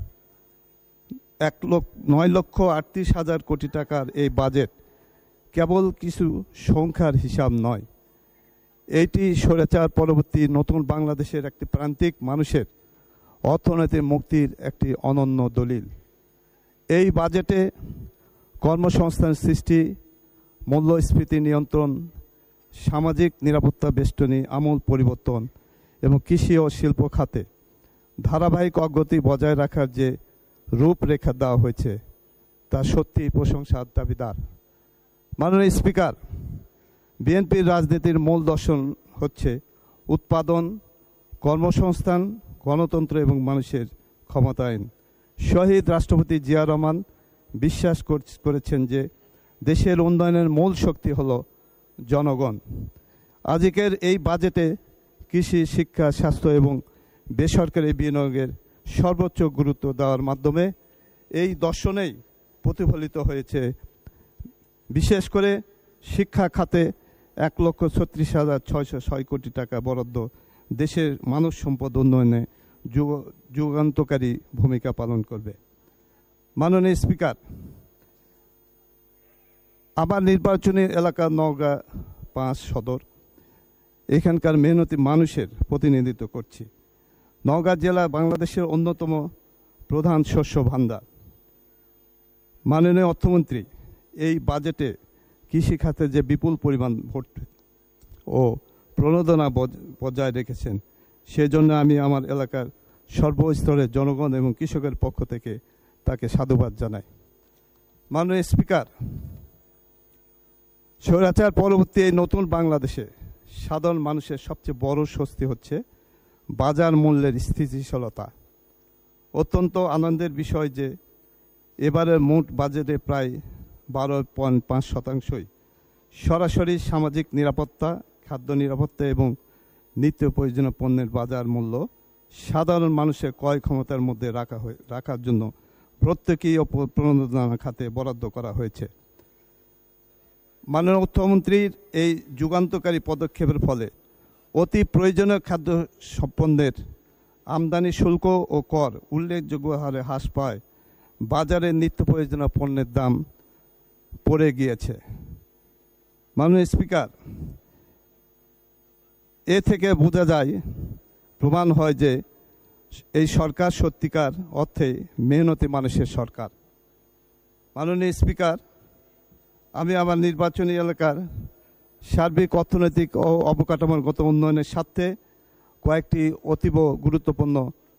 9,38,000 কোটি টাকার এই বাজেট কেবল কিছু সংখ্যার হিসাব নয়, এটি স্বৈরাচার পরবর্তী নতুন বাংলাদেশের একটি প্রান্তিক মানুষের অর্থনৈতিক মুক্তির একটি অনন্য দলিল। এই বাজেটে কর্মসংস্থান সৃষ্টি, মূল্যস্ফীতি নিয়ন্ত্রণ, সামাজিক নিরাপত্তা বেষ্টনী আমূল পরিবর্তন এবং কৃষি ও শিল্প খাতে ধারাবাহিক অগ্রগতি বজায় রাখার যে রূপরেখা দেওয়া হয়েছে তা সত্যি প্রশংসার দাবিদার। মাননীয় স্পিকার, বিএনপির রাজনীতির মূল দর্শন হচ্ছে উৎপাদন, কর্মসংস্থান, গণতন্ত্র এবং মানুষের ক্ষমতায়ন। শহীদ রাষ্ট্রপতি জিয়া রহমান বিশ্বাস করেছেন যে দেশের উন্নয়নের মূল শক্তি হল জনগণ। আজকের এই বাজেটে কৃষি, শিক্ষা, স্বাস্থ্য এবং বেসরকারি বিনিয়োগের সর্বোচ্চ গুরুত্ব দেওয়ার মাধ্যমে এই দর্শনেই প্রতিফলিত হয়েছে। বিশেষ করে শিক্ষা খাতে 1,36,606 কোটি টাকা বরাদ্দ দেশের মানব সম্পদ উন্নয়নে যুগান্তকারী ভূমিকা পালন করবে। মাননীয় স্পিকার, আমার নির্বাচনী এলাকা নওগাঁ 5 সদর, এখানকার মেহনতি মানুষের প্রতিনিধিত্ব করছি। নওগাঁ জেলা বাংলাদেশের অন্যতম প্রধান শস্য ভাণ্ডার। মাননীয় অর্থমন্ত্রী এই বাজেটে কৃষি খাতে যে বিপুল পরিমাণ ভোট ও প্রণোদনা বজায় রেখেছেন, সেজন্য আমি আমার এলাকার সর্বস্তরের জনগণ এবং কৃষকের পক্ষ থেকে তাকে সাধুবাদ জানাই। মাননীয় স্পিকার, স্বৈরাচার পরবর্তী এই নতুন বাংলাদেশে সাধারণ মানুষের সবচেয়ে বড় স্বস্তি হচ্ছে বাজার মূল্যের স্থিতিশীলতা। অত্যন্ত আনন্দের বিষয় যে এবারের মোট বাজেটে প্রায় 12.5% সরাসরি সামাজিক নিরাপত্তা, খাদ্য নিরাপত্তা এবং নিত্য প্রয়োজনীয় পণ্যের বাজার মূল্য সাধারণ মানুষের ক্রয় ক্ষমতার মধ্যে রাখার জন্য প্রত্যেকেই প্রণোদনা খাতে বরাদ্দ করা হয়েছে। মাননীয় অর্থমন্ত্রীর এই যুগান্তকারী পদক্ষেপের ফলে অতি প্রয়োজনীয় খাদ্য পণ্যের আমদানি শুল্ক ও কর উল্লেখযোগ্য হারে হ্রাস পায়, বাজারে নিত্য প্রয়োজনীয় পণ্যের দাম পড়ে গিয়েছে। মাননীয় স্পিকার, এ থেকে বোঝা যায়, প্রমাণ হয় যে এই সরকার সত্যিকার অর্থে মেহনতি মানুষের সরকার। মাননীয় স্পিকার, আমি আমার নির্বাচনী এলাকার সার্বিক অর্থনৈতিক ও অবকাঠামোগত উন্নয়নের স্বার্থে কয়েকটি অতীব গুরুত্বপূর্ণ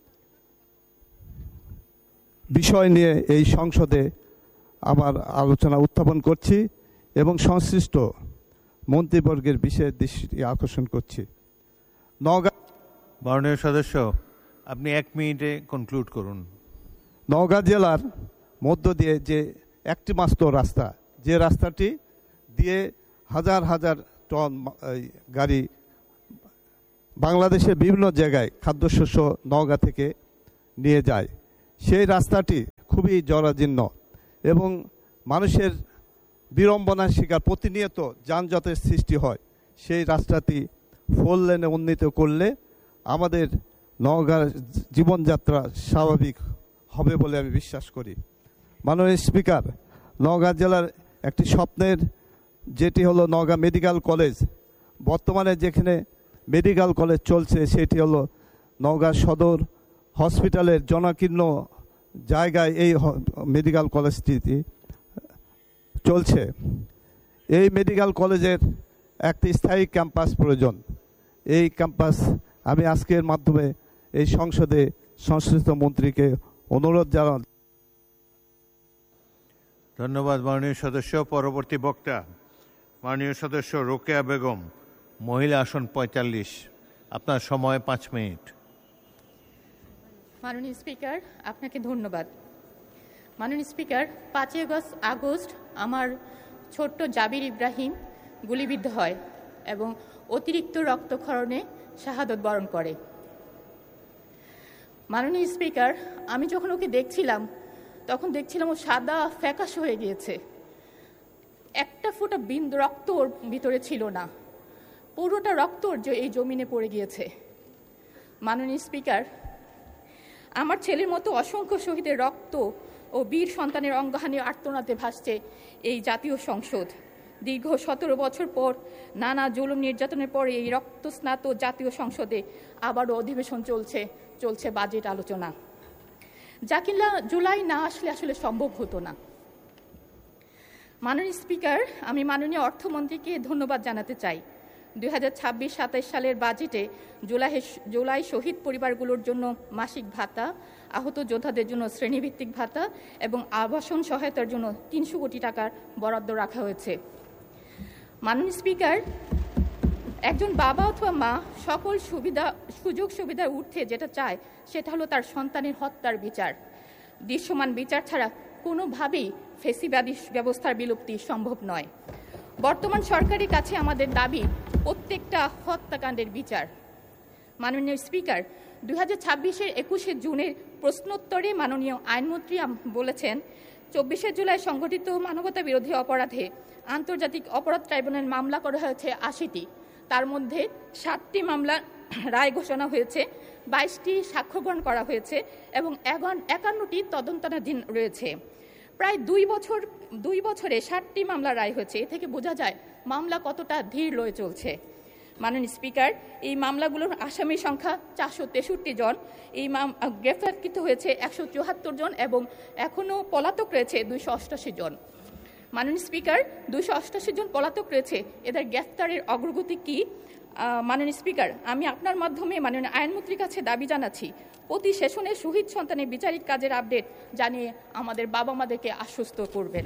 বিষয় নিয়ে এই সংসদে আমার আলোচনা উত্থাপন করছি এবং সংশ্লিষ্ট মন্ত্রীবর্গের বিশেষ দৃষ্টি আকর্ষণ করছি। নওগাঁ, মাননীয় সদস্য, আপনি 1 মিনিটে কনক্লুড করুন। নওগাঁ জেলার মধ্য দিয়ে যে একটি মাত্র রাস্তা, যে রাস্তাটি দিয়ে হাজার হাজার টন গাড়ি বাংলাদেশের বিভিন্ন জায়গায় খাদ্যশস্য নওগাঁ থেকে নিয়ে যায়। সেই রাস্তাটি খুবই জরাজীর্ণ এবং মানুষের বিড়ম্বনার শিকার, প্রতিনিয়ত যানজটের সৃষ্টি হয়। সেই রাস্তাটি 4 লেনে উন্নীত করলে আমাদের নওগাঁর জীবনযাত্রা স্বাভাবিক হবে বলে আমি বিশ্বাস করি। মাননীয় স্পিকার, নওগাঁ জেলার একটি স্বপ্নের যেটি হলো নওগাঁ মেডিকেল কলেজ, বর্তমানে যেখানে মেডিকেল কলেজ চলছে সেটি হলো নওগাঁ সদর হসপিটালের জনাকীর্ণ জায়গায় এই মেডিকেল কলেজটি চলছে। এই মেডিকেল কলেজের একটি স্থায়ী ক্যাম্পাস প্রয়োজন। এই ক্যাম্পাস আমি আজকের মাধ্যমে এই সংসদে সংশ্লিষ্ট মন্ত্রীকে অনুরোধ জানান। ধন্যবাদ মাননীয় সদস্য। পরবর্তী বক্তা মাননীয় সদস্য রোকেয়া বেগম, মহিলা আসন 45। আপনার সময় 5 মিনিট। মাননীয় স্পিকার, আপনাকে ধন্যবাদ। মাননীয় স্পিকার, 5 আগস্ট আমার ছোট্ট জাবির ইব্রাহিম গুলিবিদ্ধ হয় এবং অতিরিক্ত রক্তক্ষরণে শাহাদত বরণ করে। মাননীয় স্পিকার, আমি যখন ওকে দেখছিলাম তখন দেখছিলাম ও সাদা ফ্যাকাশ হয়ে গিয়েছে, একটা ফোঁটা বিন্দু রক্ত ওর ভিতরে ছিল না, পুরোটা রক্ত এই জমিনে পড়ে গিয়েছে। মাননীয় স্পিকার, আমার ছেলের মতো অসংখ্য শহীদের রক্ত ও বীর সন্তানের অঙ্গহানি আর্তনাদে ভাসছে এই জাতীয় সংসদ। দীর্ঘ 17 বছর পর নানা জুলুম নির্যাতনের পরে এই রক্তস্নাত জাতীয় সংসদে আবারও অধিবেশন চলছে বাজেট আলোচনা, যা কিনা জুলাই না আসলে আসলে সম্ভব হতো না। মাননীয় স্পিকার, আমি মাননীয় অর্থমন্ত্রীকে ধন্যবাদ জানাতে চাই। 2026-27 সালের বাজেটে জুলাই শহীদ পরিবারগুলোর জন্য মাসিক ভাতা, আহত যোদ্ধাদের জন্য শ্রেণীভিত্তিক ভাতা এবং আবাসন সহায়তার জন্য 300 কোটি টাকার বরাদ্দ রাখা হয়েছে। মাননীয় স্পিকার, একজন বাবা অথবা মা সকল সুযোগ সুবিধার ঊর্ধ্বে যেটা চায় সেটা হলো তার সন্তানের হত্যার বিচার। দৃশ্যমান বিচার ছাড়া কোনোভাবেই ফেসিবাদী ব্যবস্থার বিলুপ্তি সম্ভব নয়। বর্তমান সরকারের কাছে আমাদের দাবি প্রত্যেকটা হত্যাকাণ্ডের বিচার। মাননীয় স্পিকার, 2026-এর 21শে জুনের প্রশ্নোত্তরে মাননীয় আইনমন্ত্রী বলেছেন, 24শে জুলাই সংঘটিত মানবতা বিরোধী অপরাধে আন্তর্জাতিক অপরাধ ট্রাইব্যুনাল মামলা করা হয়েছে 80টি, তার মধ্যে 7টি মামলার রায় ঘোষণা হয়েছে, 22টি সাক্ষ্য গ্রহণ করা হয়েছে এবং 51টি তদন্তাধীন রয়েছে। প্রায় 2 বছরে 7টি মামলা রায় হয়েছে। এ থেকে বোঝা যায় মামলা কতটা ধীর লয়ে চলছে। মাননীয় স্পিকার, এই মামলাগুলোর আসামির সংখ্যা 463 জন, এই গ্রেফতারকৃত হয়েছে 174 জন এবং এখনও পলাতক রয়েছে 288 জন। মাননীয় স্পিকার, 288 জন পলাতক রয়েছে, এদের গ্রেফতারের অগ্রগতি কি? মাননীয় স্পিকার, আমি আপনার মাধ্যমে মাননীয় আইনমন্ত্রীর কাছে দাবি জানাচ্ছি, প্রতি সেশনে শহীদ সন্তানের বিচারিক কাজের আপডেট জানিয়ে আমাদের বাবা মাদেরকে আশ্বস্ত করবেন।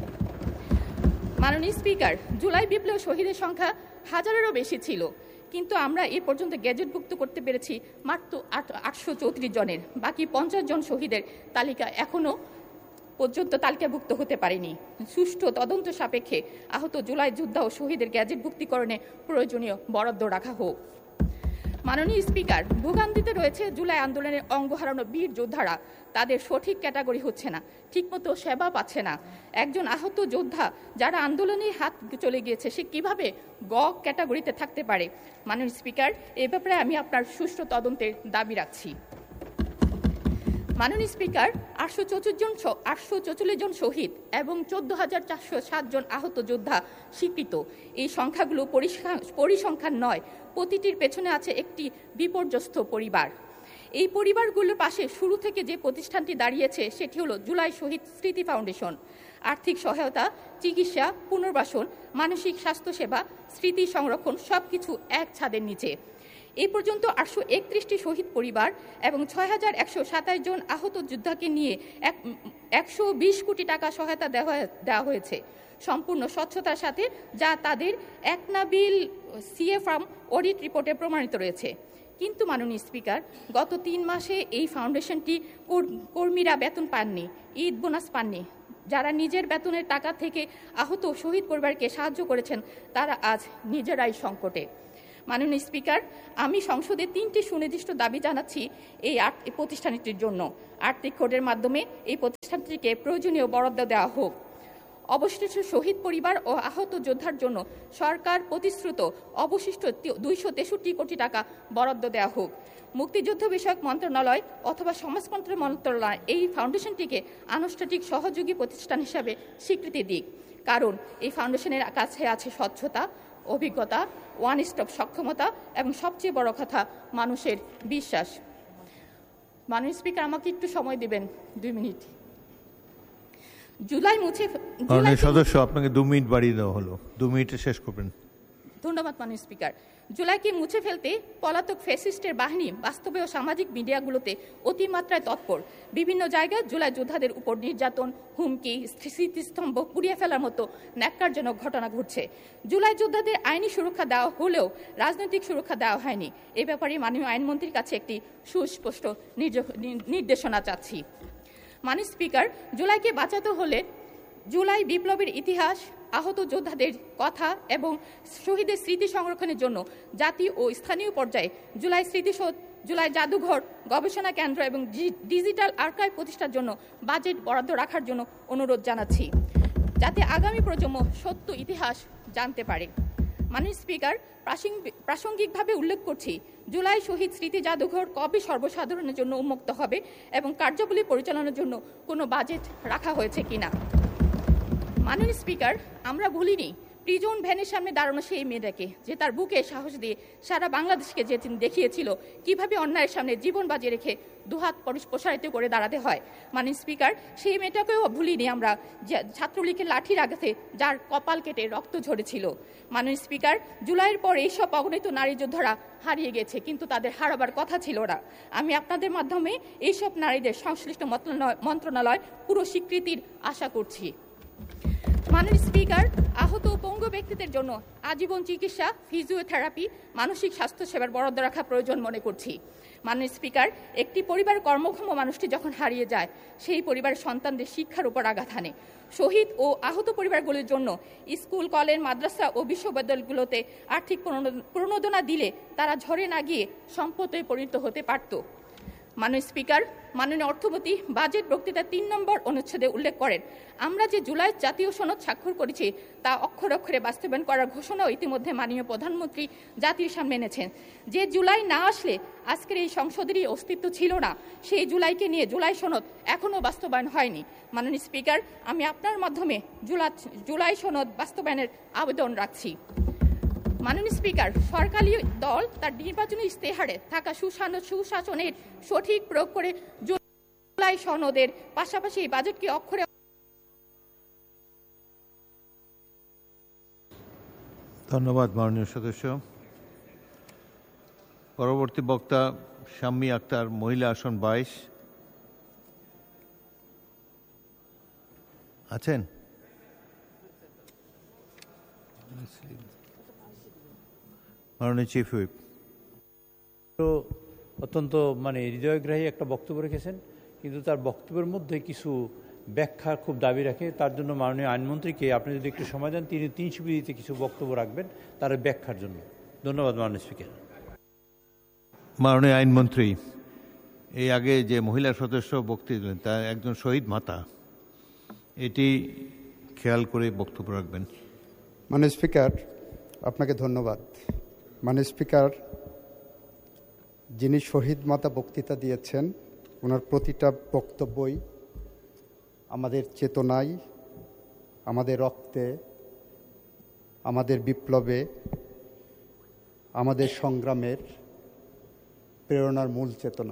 মাননীয় স্পিকার, জুলাই বিপ্লব শহীদের সংখ্যা 1000-এরও বেশি ছিল, কিন্তু আমরা এ পর্যন্ত গেজেটভুক্ত করতে পেরেছি মাত্র 834 জনের। বাকি 50 জন শহীদের তালিকা এখনও পর্যন্ত তালিকাভুক্ত হতে পারেনি। সুষ্ঠু তদন্ত সাপেক্ষে আহত জুলাই যোদ্ধা ও শহীদের গ্যাজেটভুক্তিকরণে প্রয়োজনীয় বরাদ্দ রাখা হোক। মাননীয় স্পিকার, ভোগান্তিতে রয়েছে জুলাই আন্দোলনের অঙ্গ হারানো বীর যোদ্ধারা, তাদের সঠিক ক্যাটাগরি হচ্ছে না, ঠিকমতো সেবা পাচ্ছে না। একজন আহত যোদ্ধা যারা আন্দোলনে হাত চলে গিয়েছে, সে কিভাবে ক্যাটাগরিতে থাকতে পারে? মাননীয় স্পিকার, এ ব্যাপারে আমি আপনার সুষ্ঠু তদন্তের দাবি রাখছি। মাননীয় স্পিকার, 844 জন শহীদ এবং 14,407 জন আহত যোদ্ধা স্বীকৃত। এই সংখ্যাগুলো পরিসংখ্যান নয়, প্রতিটির পেছনে আছে একটি বিপর্যস্ত পরিবার। এই পরিবারগুলোর পাশে শুরু থেকে যে প্রতিষ্ঠানটি দাঁড়িয়েছে সেটি হলো জুলাই শহীদ স্মৃতি ফাউন্ডেশন। আর্থিক সহায়তা, চিকিৎসা, পুনর্বাসন, মানসিক স্বাস্থ্যসেবা, স্মৃতি সংরক্ষণ সবকিছু এক ছাদের নিচে। এই পর্যন্ত 831টি শহীদ পরিবার এবং 6127 জন আহত যোদ্ধাকে নিয়ে 120 কোটি টাকা সহায়তা দেওয়া হয়েছে সম্পূর্ণ স্বচ্ছতার সাথে, যা তাদের একনাবিল সিএ ফার্ম অডিট রিপোর্টে প্রমাণিত রয়েছে। কিন্তু মাননীয় স্পিকার, গত 3 মাসে এই ফাউন্ডেশনটি কর্মীরা বেতন পাননি, ঈদ বোনাস পাননি, যারা নিজের বেতনের টাকা থেকে আহত শহীদ পরিবারকে সাহায্য করেছেন তারা আজ নিজেরাই সংকটে। মাননীয় স্পিকার, আমি সংসদে 3টি সুনির্দিষ্ট দাবি জানাচ্ছি এই প্রতিষ্ঠানটির জন্য। আর্থিক কোডের মাধ্যমে এই প্রতিষ্ঠানটিকে প্রয়োজনীয় বরাদ্দ দেওয়া হোক। অবশিষ্ট শহীদ পরিবার ও আহত যোদ্ধার জন্য সরকার প্রতিশ্রুত অবশিষ্ট 263 কোটি টাকা বরাদ্দ দেওয়া হোক। মুক্তিযুদ্ধ বিষয়ক মন্ত্রণালয় অথবা সমাজতন্ত্র মন্ত্রণালয় এই ফাউন্ডেশনটিকে আনুষ্ঠানিক সহযোগী প্রতিষ্ঠান হিসাবে স্বীকৃতি দিক, কারণ এই ফাউন্ডেশনের কাছে আছে স্বচ্ছতা, অভিজ্ঞতা, ওয়ান স্টপ সক্ষমতা এবং সবচেয়ে বড় কথা মানুষের বিশ্বাস। মাননীয় স্পিকার, আমাকে একটু সময় দিবেন 2 মিনিট। জুলাই সদস্য, আপনাকে 2 মিনিট বাড়িয়ে দেওয়া হলো, 2 মিনিটে শেষ করবেন। ধন্যবাদ মাননীয় স্পিকার। জুলাইকে মুছে ফেলতে পলাতক ফ্যাসিস্টের বাহিনী বাস্তবে ও সামাজিক মিডিয়াগুলোতে অতিমাত্রায় তৎপর। বিভিন্ন জায়গায় জুলাই যোদ্ধাদের উপর নির্যাতন, হুমকি, স্মৃতিস্তম্ভ পুড়িয়ে ফেলার মতো ন্যাক্কারজনক ঘটনা ঘটছে। জুলাই যোদ্ধাদের আইনি সুরক্ষা দেওয়া হলেও রাজনৈতিক সুরক্ষা দেওয়া হয়নি। এ ব্যাপারে মাননীয় আইনমন্ত্রীর কাছে একটি সুস্পষ্ট নির্দেশনা চাচ্ছি। মাননীয় স্পিকার, জুলাইকে বাঁচাতে হলে জুলাই বিপ্লবের ইতিহাস, আহত যোদ্ধাদের কথা এবং শহীদের স্মৃতি সংরক্ষণের জন্য জাতীয় ও স্থানীয় পর্যায়ে জুলাই স্মৃতিসৌধ, জুলাই জাদুঘর, গবেষণা কেন্দ্র এবং ডিজিটাল আর্কাইভ প্রতিষ্ঠার জন্য বাজেট বরাদ্দ রাখার জন্য অনুরোধ জানাচ্ছি, যাতে আগামী প্রজন্ম সত্য ইতিহাস জানতে পারে। মাননীয় স্পিকার, প্রাসঙ্গিকভাবে উল্লেখ করছি, জুলাই শহীদ স্মৃতি জাদুঘর কবে সর্বসাধারণের জন্য উন্মুক্ত হবে এবং কার্যাবলী পরিচালনার জন্য কোনো বাজেট রাখা হয়েছে কিনা। মাননীয় স্পিকার, আমরা ভুলিনি প্রিজন ভ্যানের সামনে দাঁড়ানো সেই মেয়েটাকে, যে তার বুকে সাহস দিয়ে সারা বাংলাদেশকে যে দেখিয়েছিল কিভাবে অন্যায়ের সামনে জীবন বাজি রেখে দুহাত প্রসারিত করে দাঁড়াতে হয়। মাননীয় স্পিকার, সেই মেয়েটাকেও ভুলিনি আমরা, ছাত্রলীগের লাঠির আঘাতে যার কপাল কেটে রক্ত ঝরেছিল। মাননীয় স্পিকার, জুলাইয়ের পর এইসব অগণিত নারী যোদ্ধারা হারিয়ে গেছে, কিন্তু তাদের হারাবার কথা ছিল না। আমি আপনাদের মাধ্যমে এইসব নারীদের সংশ্লিষ্ট মন্ত্রণালয় পুরো স্বীকৃতির আশা করছি। মাননীয় স্পিকার, আহত ও পঙ্গু ব্যক্তিদের জন্য আজীবন চিকিৎসা, ফিজিওথেরাপি, মানসিক স্বাস্থ্য সেবার বরাদ্দ রাখা প্রয়োজন মনে করছি। মাননীয় স্পিকার, একটি পরিবার কর্মক্ষম মানুষটি যখন হারিয়ে যায়, সেই পরিবারের সন্তানদের শিক্ষার উপর আঘাত হানে। শহীদ ও আহত পরিবারগুলির জন্য স্কুল, কলেজ, মাদ্রাসা ও বিশ্ববিদ্যালয়গুলোতে আর্থিক প্রণোদনা দিলে তারা ঝরে না গিয়ে সম্পদে পরিণত হতে পারত। মাননীয় স্পিকার, মাননীয় অর্থমন্ত্রী বাজেট বক্তৃতার 3 নম্বর অনুচ্ছেদে উল্লেখ করেন, আমরা যে জুলাই জাতীয় সনদ স্বাক্ষর করেছি তা অক্ষরে অক্ষরে বাস্তবায়ন করার ঘোষণাও ইতিমধ্যে মাননীয় প্রধানমন্ত্রী জাতির সামনে এনেছেন। যে জুলাই না আসলে আজকের এই সংসদেরই অস্তিত্ব ছিল না, সেই জুলাইকে নিয়ে জুলাই সনদ এখনও বাস্তবায়ন হয়নি। মাননীয় স্পিকার, আমি আপনার মাধ্যমে জুলাই সনদ বাস্তবায়নের আবেদন রাখছি। মাননীয় স্পিকার, সরকারি দল তার নির্বাচনী ইস্তেহারে থাকা সুশাসনের সঠিক প্রয়োগ করে জুলাই সনদের পাশাপাশি এই বাজেটকে অক্ষরে। ধন্যবাদ মাননীয় সদস্য। পরবর্তী বক্তা শাম্মী আক্তার, মহিলা আসন 22 আছেন। মাননীয় চিফ হুইপ। অত্যন্ত হৃদয়গ্রাহী একটা বক্তব্য রেখেছেন, কিন্তু তার বক্তব্যের মধ্যে কিছু ব্যাখ্যা খুব দাবি রাখে। তার জন্য মাননীয় আইনমন্ত্রীকে আপনি যদি একটু সময় দেন, তিনি 3 বিধিতে কিছু বক্তব্য রাখবেন তার ব্যাখ্যার জন্য। ধন্যবাদ মাননীয় স্পিকার। মাননীয় আইনমন্ত্রী, এই আগে যে মহিলা সদস্য বক্তব্য দিলেন তা একজন শহীদ মাতা, এটি খেয়াল করে বক্তব্য রাখবেন। মাননীয় স্পিকার, আপনাকে ধন্যবাদ। মাননীয় স্পিকার, যিনি শহীদ মাতা বক্তৃতা দিয়েছেন, ওনার প্রতিটা বক্তব্যই আমাদের চেতনায়, আমাদের রক্তে, আমাদের বিপ্লবে, আমাদের সংগ্রামের প্রেরণার মূল চেতনা।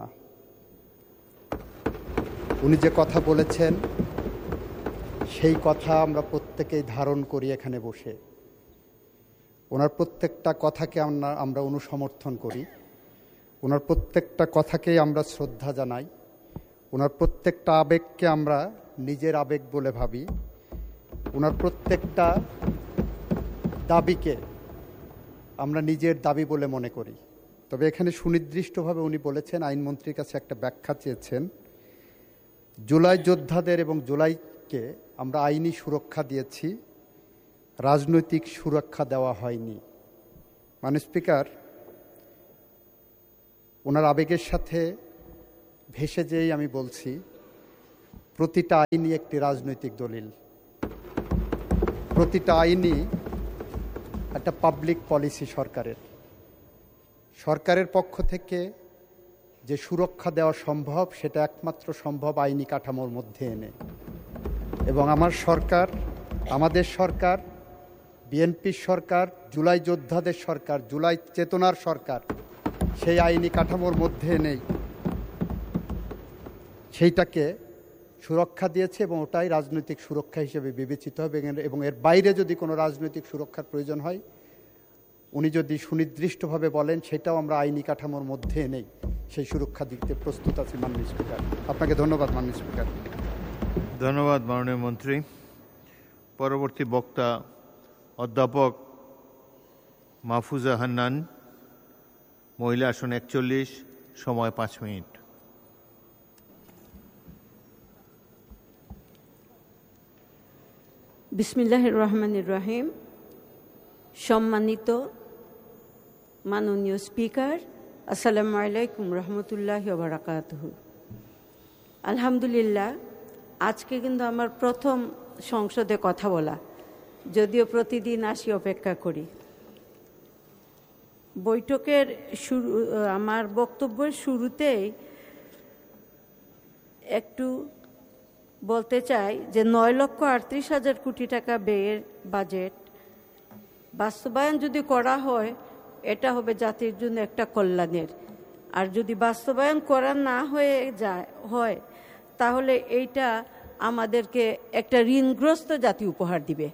উনি যে কথা বলেছেন সেই কথা আমরা প্রত্যেকেই ধারণ করি এখানে বসে। ওনার প্রত্যেকটা কথাকে আমরা অনুসমর্থন করি, ওনার প্রত্যেকটা কথাকেই আমরা শ্রদ্ধা জানাই, ওনার প্রত্যেকটা আবেগকে আমরা নিজের আবেগ বলে ভাবি, ওনার প্রত্যেকটা দাবিকে আমরা নিজের দাবি বলে মনে করি। তবে এখানে সুনির্দিষ্টভাবে উনি বলেছেন, আইনমন্ত্রীর কাছে একটা ব্যাখ্যা চেয়েছেন, জুলাই যোদ্ধাদের এবং জুলাই বাজেটকে আমরা আইনি সুরক্ষা দিয়েছি, রাজনৈতিক সুরক্ষা দেওয়া হয়নি। মাননীয় স্পিকার, ওনার আবেগের সাথে ভেসে যেই আমি বলছি, প্রতিটা আইনই একটি রাজনৈতিক দলিল, প্রতিটা আইনই একটা পাবলিক পলিসি সরকারের পক্ষ থেকে যে সুরক্ষা দেওয়া সম্ভব সেটা একমাত্র সম্ভব আইনি কাঠামোর মধ্যে এনে। এবং আমাদের সরকার, বিএনপির সরকার, জুলাই যোদ্ধাদের সরকার, জুলাই চেতনার সরকার সেই আইনি কাঠামোর মধ্যে এনেই সেইটাকে সুরক্ষা দিয়েছে এবং ওটাই রাজনৈতিক সুরক্ষা হিসেবে বিবেচিত হবে। এবং এর বাইরে যদি কোনো রাজনৈতিক সুরক্ষার প্রয়োজন হয়, উনি যদি সুনির্দিষ্টভাবে বলেন, সেটাও আমরা আইনি কাঠামোর মধ্যে এনেই সেই সুরক্ষা দিতে প্রস্তুত আছি। মাননীয় স্পিকার, আপনাকে ধন্যবাদ। মাননীয় স্পিকার, ধন্যবাদ মাননীয় মন্ত্রী। পরবর্তী বক্তা অধ্যাপক মাহফুজা হান্নান, মহিলা আসন 41, সময় 5 মিনিট। বিসমিল্লাহির রহমানির রহিম। সম্মানিত মাননীয় স্পিকার, আসসালামু আলাইকুম রহমতুল্লাহি ওয়া বারাকাতুহু। আলহামদুলিল্লাহ, আজকে কিন্তু আমার প্রথম সংসদে কথা বলা, যদিও প্রতিদিন আসি, অপেক্ষা করি। বৈঠকের আমার বক্তব্যের শুরুতেই একটু বলতে চাই যে 9,38,000 কোটি টাকা ব্যয়ের বাজেট বাস্তবায়ন যদি করা হয়, এটা হবে জাতির জন্য একটা কল্যাণের। আর যদি বাস্তবায়ন করা না হয় তাহলে এইটা আমাদেরকে একটা ঋণগ্রস্ত জাতি উপহার দিবে।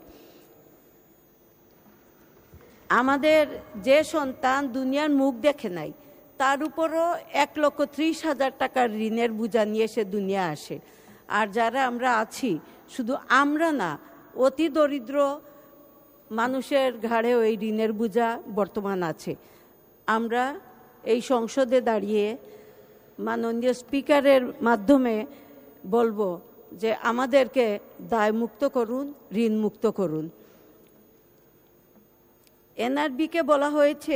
আমাদের যে সন্তান দুনিয়ার মুখ দেখে নাই, তার উপরও 1,30,000 টাকার ঋণের বোঝা নিয়ে সে দুনিয়া আসে। আর যারা আমরা আছি, শুধু আমরা না, অতি দরিদ্র মানুষের ঘাড়েও এই ঋণের বোঝা বর্তমান আছে। আমরা এই সংসদে দাঁড়িয়ে মাননীয় স্পিকারের মাধ্যমে বলবো যে আমাদেরকে দায়মুক্ত করুন, ঋণমুক্ত করুন। এনআরবিকে বলা হয়েছে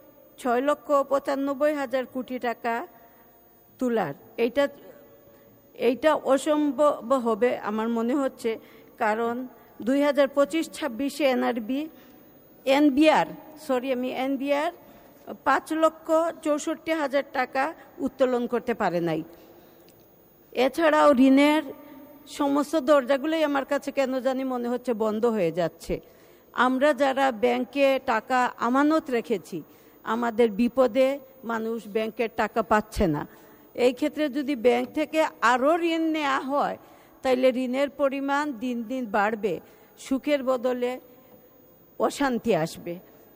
6,95,000 কোটি টাকা তোলার। এইটা অসম্ভব হবে আমার মনে হচ্ছে, কারণ 2025-26 এনবিআর 5,64,000 টাকা উত্তোলন করতে পারে নাই। এছাড়াও ঋণের সমস্ত দরজাগুলোই আমার কাছে কেন জানি মনে হচ্ছে বন্ধ হয়ে যাচ্ছে। আমরা যারা ব্যাংকে টাকা আমানত রেখেছি, আমাদের বিপদে মানুষ ব্যাংকের টাকা পাচ্ছে না। এই ক্ষেত্রে যদি ব্যাংক থেকে আরও ঋণ নেওয়া হয়, তাইলে ঋণের পরিমাণ দিন দিন বাড়বে, সুখের বদলে অশান্তি আসবে।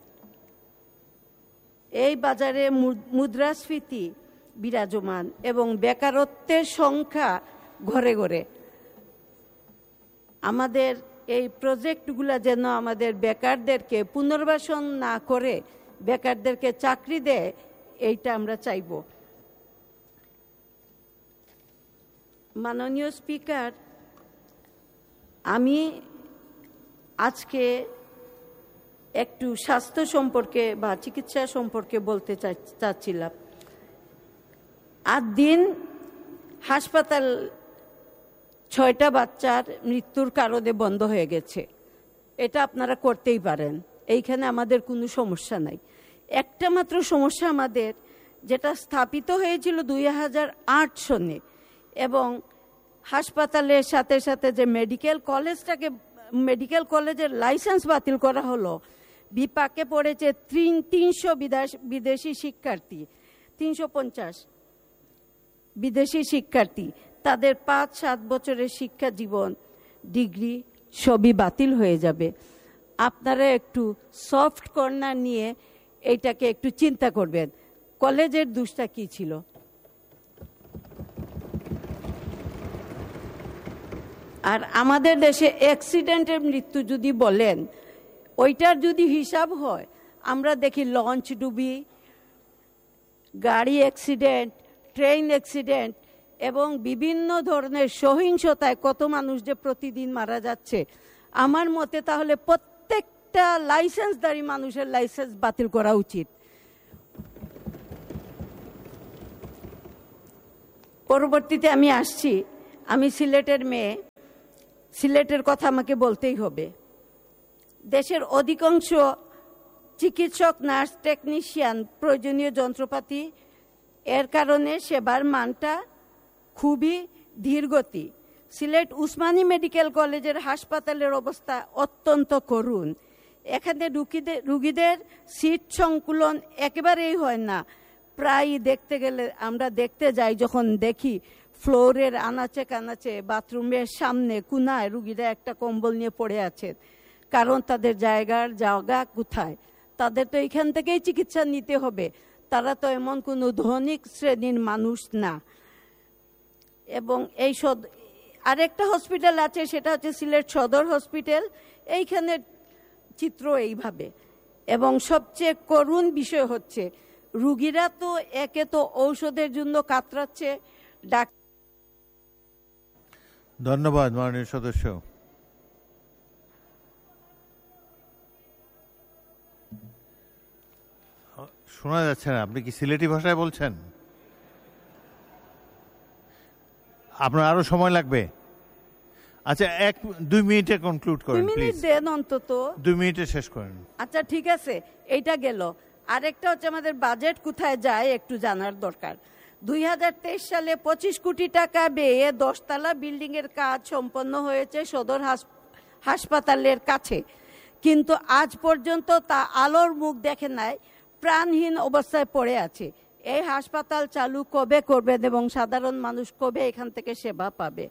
এই বাজারে মুদ্রাস্ফীতি বিরাজমান এবং বেকারত্বের সংখ্যা ঘরে ঘরে। আমাদের এই প্রজেক্টগুলো যেন আমাদের বেকারদেরকে পুনর্বাসন না করে বেকারদেরকে চাকরি দেয়, এইটা আমরা চাইব। মাননীয় স্পিকার, আমি আজকে একটু স্বাস্থ্য সম্পর্কে বা চিকিৎসা সম্পর্কে বলতে চাচ্ছিলাম। আজ দিন হাসপাতাল 6টা বাচ্চার মৃত্যুর কারণে বন্ধ হয়ে গেছে। এটা আপনারা করতেই পারেন, এইখানে আমাদের কোনো সমস্যা নাই। একটা মাত্র সমস্যা আমাদের, যেটা স্থাপিত হয়েছিল 2008 সনে, এবং হাসপাতালের সাথে সাথে যে মেডিকেল কলেজের লাইসেন্স বাতিল করা হলো, বিপাকে পড়েছে 300 বিদেশি শিক্ষার্থী, 350 বিদেশি শিক্ষার্থী। তাদের 5-7 বছরের শিক্ষা জীবন, ডিগ্রি সবই বাতিল হয়ে যাবে। আপনারা একটু সফট কর্নার নিয়ে এইটাকে একটু চিন্তা করবেন। কলেজের দোষটা কি ছিল? আর আমাদের দেশে অ্যাক্সিডেন্টের মৃত্যু যদি বলেন, ওইটার যদি হিসাব হয়, আমরা দেখি লঞ্চ ডুবি, গাড়ি অ্যাক্সিডেন্ট, ট্রেন অ্যাক্সিডেন্ট, এবং বিভিন্ন ধরনের সহিংসতায় কত মানুষ যে প্রতিদিন মারা যাচ্ছে, আমার মতে তাহলে প্রত্যেকটা লাইসেন্সধারী মানুষের লাইসেন্স বাতিল করা উচিত। পরবর্তীতে আমি আসছি, আমি সিলেটের মেয়ে, সিলেটের কথা আমাকে বলতেই হবে। দেশের অধিকাংশ চিকিৎসক, নার্স, টেকনিশিয়ান, প্রয়োজনীয় যন্ত্রপাতি, এর কারণে সেবার মানটা খুবই ধীরগতি। সিলেট উসমানী মেডিকেল কলেজের হাসপাতালের অবস্থা অত্যন্ত করুণ। এখানে রুগীদের সিট সংকুলন একেবারেই হয় না। প্রায় দেখতে গেলে আমরা দেখতে যাই, যখন দেখি ফ্লোরের আনাচে কানাচে, বাথরুমের সামনে কোনায় রুগীরা একটা কম্বল নিয়ে পড়ে আছে, কারণ তাদের জায়গা কোথায়? তাদের তো এখান থেকেই চিকিৎসা নিতে হবে, তারা তো এমন কোনো ধনিক শ্রেণীর মানুষ না। এবং এই আরেকটা হসপিটাল আছে, সেটা হচ্ছে সিলেট সদর হসপিটাল, এইখানের চিত্র এইভাবে। এবং সবচেয়ে করুণ বিষয় হচ্ছে রুগীরা তো একে তো ঔষধের জন্য কাতরাচ্ছে। ধন্যবাদ মাননীয় সদস্য। শোনা যাচ্ছে না, আপনি কি সিলেটি ভাষায় বলছেন? আপনার আরো সময় লাগবে। আচ্ছা, 1-2 মিনিটে কনক্লুড করেন প্লিজ। দেন অন্তত 2 মিনিটে শেষ করেন। আচ্ছা ঠিক আছে, এইটা গেল। আরেকটা হচ্ছে আমাদের বাজেট কোথায় যায় একটু জানার দরকার। 2023 সালে 25 কোটি টাকা ব্যয়ে 10তলা বিল্ডিং এর কাজ সম্পন্ন হয়েছে সদর হাসপাতালের কাছে, কিন্তু আজ পর্যন্ত তা আলোর মুখ দেখে নাই, প্রাণহীন অবস্থায় পড়ে আছে। এই হাসপাতাল চালু কবে করবেন এবং সাধারণ মানুষ কবে এখান থেকে সেবা পাবে?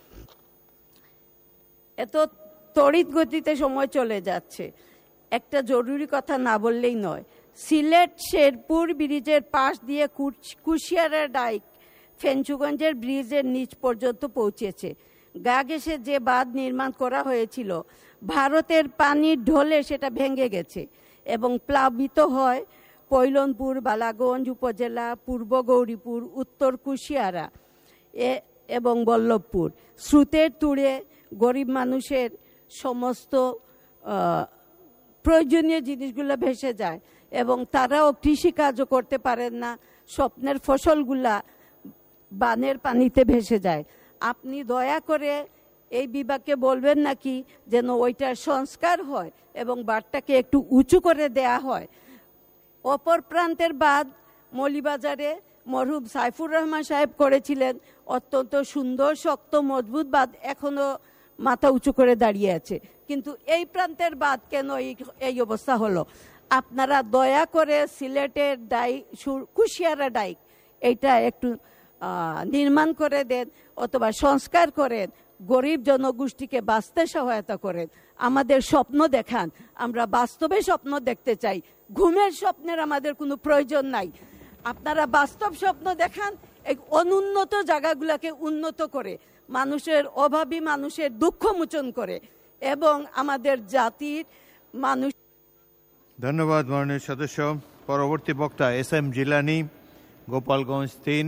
এত তড়িৎ গতিতে সময় চলে যাচ্ছে, একটা জরুরি কথা না বললেই নয়। সিলেট শেরপুর ব্রিজের পাশ দিয়ে কুশিয়ারা ডাইক ফেঞ্চুগঞ্জের ব্রিজের নিচ পর্যন্ত পৌঁছেছে। গা ঘেঁষে যে বাঁধ নির্মাণ করা হয়েছিল, ভারতের পানির ঢলে সেটা ভেঙে গেছে এবং প্লাবিত হয় পৈলনপুর, বালাগঞ্জ উপজেলা, পূর্ব গৌরীপুর, উত্তর কুশিয়ারা এবং বল্লভপুর। স্রোতের তুড়ে গরিব মানুষের সমস্ত প্রয়োজনীয় জিনিসগুলো ভেসে যায় এবং তারাও কৃষিকাজও করতে পারেন না, স্বপ্নের ফসলগুলা বানের পানিতে ভেসে যায়। আপনি দয়া করে এই বিভাগকে বলবেন নাকি যেন ওইটার সংস্কার হয় এবং বাঁধটাকে একটু উঁচু করে দেয়া হয়। অপর প্রান্তের বাঁধ মৌলিবাজারে মরহুম সাইফুর রহমান সাহেব করেছিলেন, অত্যন্ত সুন্দর, শক্ত, মজবুত বাঁধ, এখনো মাথা উঁচু করে দাঁড়িয়ে আছে। কিন্তু এই প্রান্তের বাঁধ কেন এই অবস্থা হলো? আপনারা দয়া করে সিলেটের কুশিয়ারা ডাইক এইটা একটু নির্মাণ করে দেন অথবা সংস্কার করেন, গরিব জনগোষ্ঠীকে বাঁচতে সহায়তা করেন। আমাদের স্বপ্ন দেখান, আমরা বাস্তবে স্বপ্ন দেখতে চাই, ঘুমের স্বপ্নের আমাদের কোনো প্রয়োজন নাই। আপনারা বাস্তব স্বপ্ন দেখান, এই অনুন্নত জায়গাগুলোকে উন্নত করে, মানুষের অভাবী মানুষের দুঃখ মোচন করে এবং আমাদের জাতির মানুষ। ধন্যবাদ মাননীয় সদস্য। পরবর্তী বক্তা SM জিলানি, গোপালগঞ্জ 3।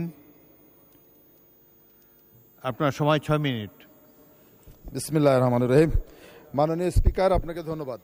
আপনার সময় 6 মিনিট। বিসমিল্লাহির রহমানির রহিম। মাননীয় স্পিকার, আপনাকে ধন্যবাদ।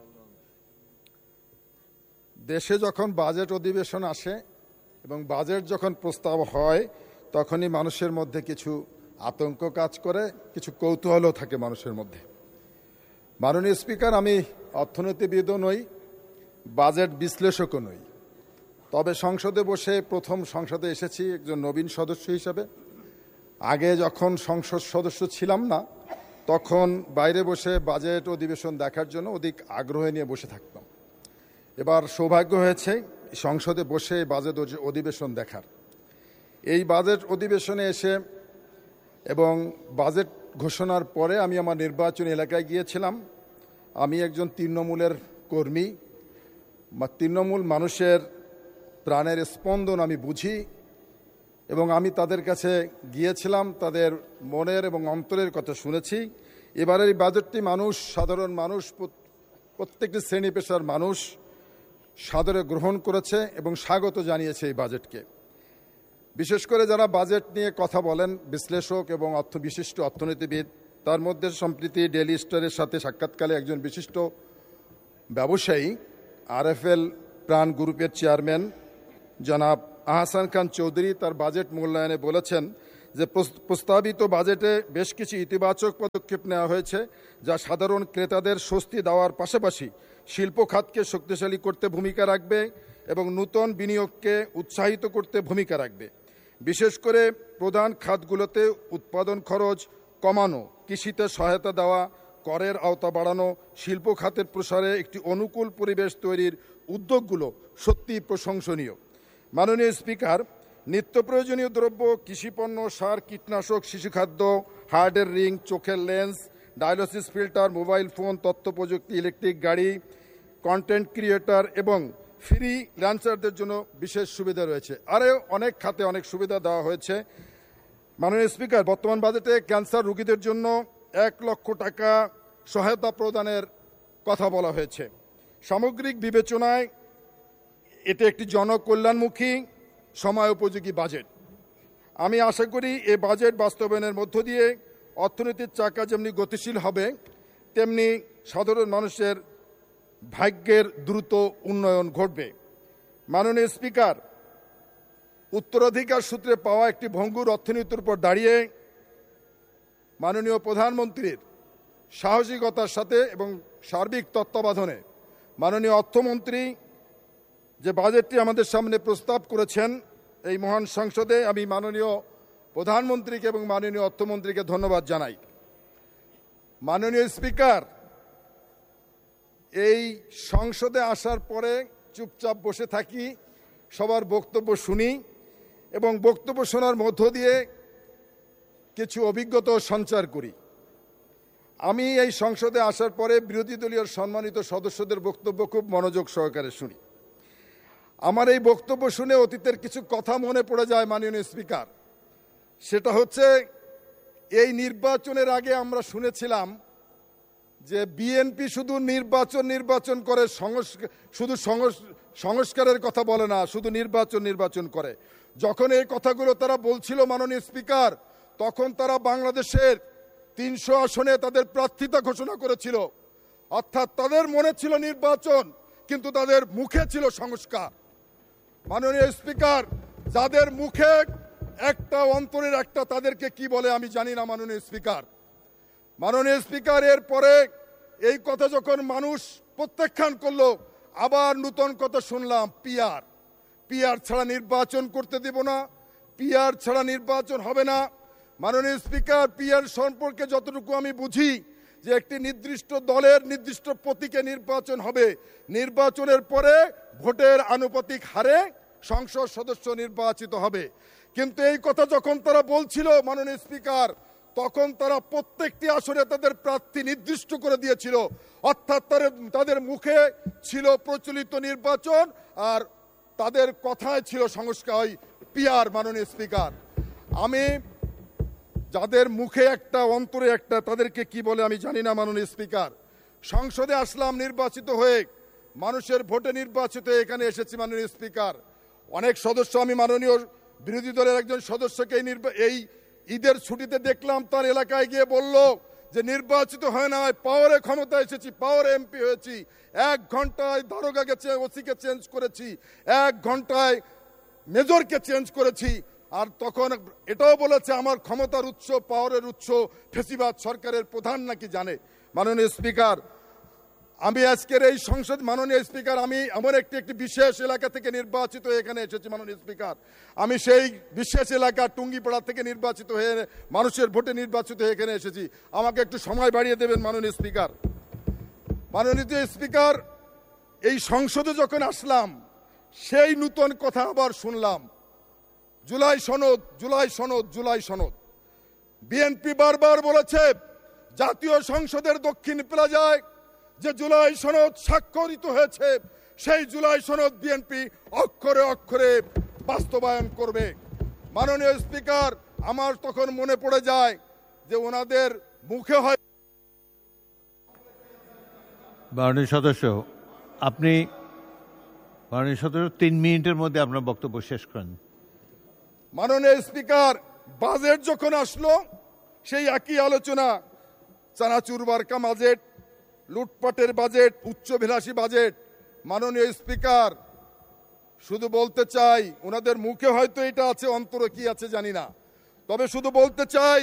দেশে যখন বাজেট অধিবেশন আসে এবং বাজেট যখন প্রস্তাব হয়, তখনই মানুষের মধ্যে কিছু আতঙ্ক কাজ করে, কিছু কৌতূহলও থাকে মানুষের মধ্যে। মাননীয় স্পিকার, আমি অর্থনীতিবিদও নই, বাজেট বিশ্লেষকও নই, তবে সংসদে বসে প্রথম সংসদে এসেছি একজন নবীন সদস্য হিসাবে। আগে যখন সংসদ সদস্য ছিলাম না, তখন বাইরে বসে বাজেট অধিবেশন দেখার জন্য অধিক আগ্রহ নিয়ে বসে থাকতাম। এবার সৌভাগ্য হয়েছে সংসদে বসে বাজেট অধিবেশন দেখার। এই বাজেট অধিবেশনে এসে এবং বাজেট ঘোষণার পরে আমি আমার নির্বাচনী এলাকায় গিয়েছিলাম। আমি একজন তৃণমূলের কর্মী, তৃণমূল মানুষের প্রাণের স্পন্দন আমি বুঝি এবং আমি তাদের কাছে গিয়েছিলাম, তাদের মনের এবং অন্তরের কথা শুনেছি। এবারের বাজেটটি মানুষ, সাধারণ মানুষ, প্রত্যেকটি শ্রেণী পেশার মানুষ সাদরে গ্রহণ করেছে এবং স্বাগত জানিয়েছে এই বাজেটকে। বিশেষ করে যারা বাজেট নিয়ে কথা বলেন, বিশ্লেষক এবং বিশিষ্ট অর্থনীতিবিদ, তার মধ্যে সম্প্রতি ডেইলি স্টারের সাথে সাক্ষাৎকালে একজন বিশিষ্ট ব্যবসায়ী, RFL প্রাণ গ্রুপের চেয়ারম্যান জনাব আহসান খান চৌধুরী তার বাজেট মূল্যায়নে বলেছেন যে প্রস্তাবিত বাজেটে বেশ কিছু ইতিবাচক পদক্ষেপ নেওয়া হয়েছে, যা সাধারণ ক্রেতাদের স্বস্তি দেওয়ার পাশাপাশি শিল্প খাতকে শক্তিশালী করতে ভূমিকা রাখবে এবং নূতন বিনিয়োগকে উৎসাহিত করতে ভূমিকা রাখবে। বিশেষ করে প্রধান খাতগুলোতে উৎপাদন খরচ কমানো, কৃষিতে সহায়তা দেওয়া, করের আওতা বাড়ানো, শিল্প খাতের প্রসারে একটি অনুকূল পরিবেশ তৈরির উদ্যোগগুলো সত্যিই প্রশংসনীয়। মাননীয় স্পিকার, নিত্য প্রয়োজনীয় দ্রব্য, কৃষিপণ্য, সার, কীটনাশক, শিশুখাদ্য, হার্টের রিং, চোখের lens, dialysis filter, mobile phone, তথ্য প্রযুক্তি, ইলেকট্রিক গাড়ি, কন্টেন্ট ক্রিয়েটর এবং ফ্রি ল্যান্সারদের জন্য বিশেষ সুবিধা রয়েছে। আরও অনেক খাতে অনেক সুবিধা দেওয়া হয়েছে। মাননীয় স্পিকার, বর্তমান বাজেটে ক্যান্সার রোগীদের জন্য 1 লক্ষ টাকা সহায়তা প্রদানের কথা বলা হয়েছে। সামগ্রিক বিবেচনায় এটি একটি জনকল্যাণমুখী সময় উপযোগী বাজেট। আমি আশা করি এই বাজেট বাস্তবায়নের মধ্য দিয়ে অর্থনীতির চাকা যেমনি গতিশীল হবে, তেমনি সাধারণ মানুষের ভাগ্যের দ্রুত উন্নয়ন ঘটবে। মাননীয় স্পিকার, উত্তরাধিকার সূত্রে পাওয়া একটি ভঙ্গুর অর্থনীতির উপর দাঁড়িয়ে মাননীয় প্রধানমন্ত্রীর সাহসিকতার সাথে এবং সার্বিক তত্ত্বাবধানে মাননীয় অর্থমন্ত্রী যে বাজেটটি আমাদের সামনে প্রস্তাব করেছেন এই মহান সংসদে, আমি মাননীয় প্রধানমন্ত্রীকে এবং মাননীয় অর্থমন্ত্রীকে ধন্যবাদ জানাই। মাননীয় স্পিকার, এই সংসদে আসার পরে চুপচাপ বসে থাকি, সবার বক্তব্য শুনি এবং বক্তব্য শোনার মধ্য দিয়ে কিছু অভিজ্ঞতা সঞ্চার করি। আমি এই সংসদে আসার পরে বিরোধী দলীয় সম্মানিত সদস্যদের বক্তব্য খুব মনোযোগ সহকারে শুনি। আমার এই বক্তব্য শুনে অতীতের কিছু কথা মনে পড়ে যায় মাননীয় স্পিকার। সেটা হচ্ছে, এই নির্বাচনের আগে আমরা শুনেছিলাম যে বিএনপি শুধু নির্বাচন করে, শুধু সংস্কারের কথা বলে না, শুধু নির্বাচন করে। যখন এই কথাগুলো তারা বলছিল মাননীয় স্পিকার, তখন তারা বাংলাদেশের 300 আসনে তাদের প্রার্থিতা ঘোষণা করেছিল। অর্থাৎ তাদের মনে ছিল নির্বাচন, কিন্তু তাদের মুখে ছিল সংস্কার। মাননীয় স্পিকার, যাদের মুখে একটা অন্তরের একটা, তাদেরকে কি বলে আমি জানি না মাননীয় স্পিকার। মাননীয় স্পিকার, এরপরে এই কথা যখন মানুষ প্রত্যাখ্যান করলো, আবার নতুন কথা শুনলাম, পিআর ছাড়া নির্বাচন করতে দেব না, পিআর ছাড়া নির্বাচন হবে না। মাননীয় স্পিকার, পিআর সম্পর্কে যতটুকু আমি বুঝি যে একটি নির্দিষ্ট দলের নির্দিষ্ট প্রতীকে নির্বাচন হবে, নির্বাচনের পরে ভোটের আনুপাতিক হারে সংসদ সদস্য নির্বাচিত হবে। কিন্তু এই কথা যখন তারা বলছিল মাননীয় স্পিকার, তখন তারা প্রত্যেকটি আসনে তাদের প্রার্থী নির্দিষ্ট করে দিয়েছিল। অর্থাৎ তাদের মুখে ছিল প্রচলিত নির্বাচন আর তাদের কথায় ছিল সংস্কার, পিআর। মাননীয় স্পিকার, আমি যাদের মুখে একটা অন্তরে একটা, তাদেরকে কি বলে আমি জানি না মাননীয় স্পিকার। সংসদে আসলাম নির্বাচিত হয়ে, মানুষের ভোটে নির্বাচিত হয়ে এখানে এসেছি মাননীয় স্পিকার। অনেক সদস্য, আমি মাননীয় বিরোধী দলের একজন সদস্যকে এই ঈদের ছুটিতে দেখলাম, তার এলাকায় গিয়ে বলল যে নির্বাচিত হয় না, পাওয়ারে ক্ষমতা এসেছি, পাওয়ারে এমপি হয়েছি। 1 ঘন্টায় দারোগাকে ওসিকে চেঞ্জ করেছি, 1 ঘন্টায় মেজরকে চেঞ্জ করেছি। আর তখন এটাও বলেছে আমার ক্ষমতার উৎস, পাওয়ারের উৎস ফেসিবাদ সরকারের প্রধান নাকি জানে। মাননীয় স্পিকার, আমি আজকের এই সংসদ, মাননীয় স্পিকার, আমি এমন একটি বিশেষ এলাকা থেকে নির্বাচিত হয়ে এখানে এসেছি মাননীয় স্পিকার। আমি সেই বিশেষ এলাকা টুঙ্গিপাড়া থেকে নির্বাচিত হয়ে, মানুষের ভোটে নির্বাচিত হয়ে এখানে এসেছি। আমাকে একটু সময় বাড়িয়ে দেবেন মাননীয় স্পিকার। মাননীয় স্পিকার, এই সংসদে যখন আসলাম, সেই নূতন কথা আবার শুনলাম, জুলাই সনদ। বিএনপি বারবার বলেছে জাতীয় সংসদের দক্ষিণ প্লাজায় যে জুলাই সনদ স্বাক্ষরিত হয়েছে, সেই জুলাই সনদ বিএনপি অক্ষরে অক্ষরে বাস্তবায়ন করবে। মাননীয় স্পিকার, আমার তখন মনে পড়ে যায় যে ওনাদের মুখে হয়। মাননীয় সদস্য, আপনি 3 মিনিটের মধ্যে আপনার বক্তব্য শেষ করেন। মাননীয় স্পিকার, বাজেট যখন আসলো সেই একই আলোচনা, চানাচুর বার্কা বাজেট, লুটপাটের বাজেট, উচ্চভিলাষী বাজেট। মাননীয় স্পিকার, শুধু বলতে চাই, ওনাদের মুখে হয়তো এটা আছে, অন্তরে কি আছে জানি না, তবে শুধু বলতে চাই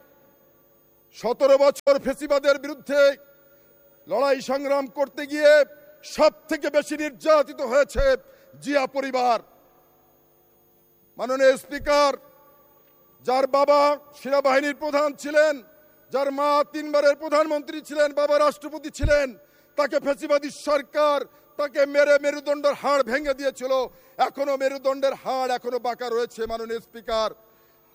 17 বছর ফেসিবাদের বিরুদ্ধে লড়াই সংগ্রাম করতে গিয়ে সব থেকে বেশি নির্যাতিত হয়েছে জিয়া পরিবার। মাননীয় স্পিকার, যার বাবা সেনাবাহিনীর প্রধান ছিলেন, যার মা 3 বারের প্রধানমন্ত্রী ছিলেন, বাবা রাষ্ট্রপতি ছিলেন, তাকে ফ্যাসিবাদী সরকার তাকে মেরে মেরুদণ্ডের হাড় ভেঙে দিয়েছিল। এখনো মেরুদণ্ডের হাড় এখনো বাঁকা রয়েছে। মাননীয় স্পিকার,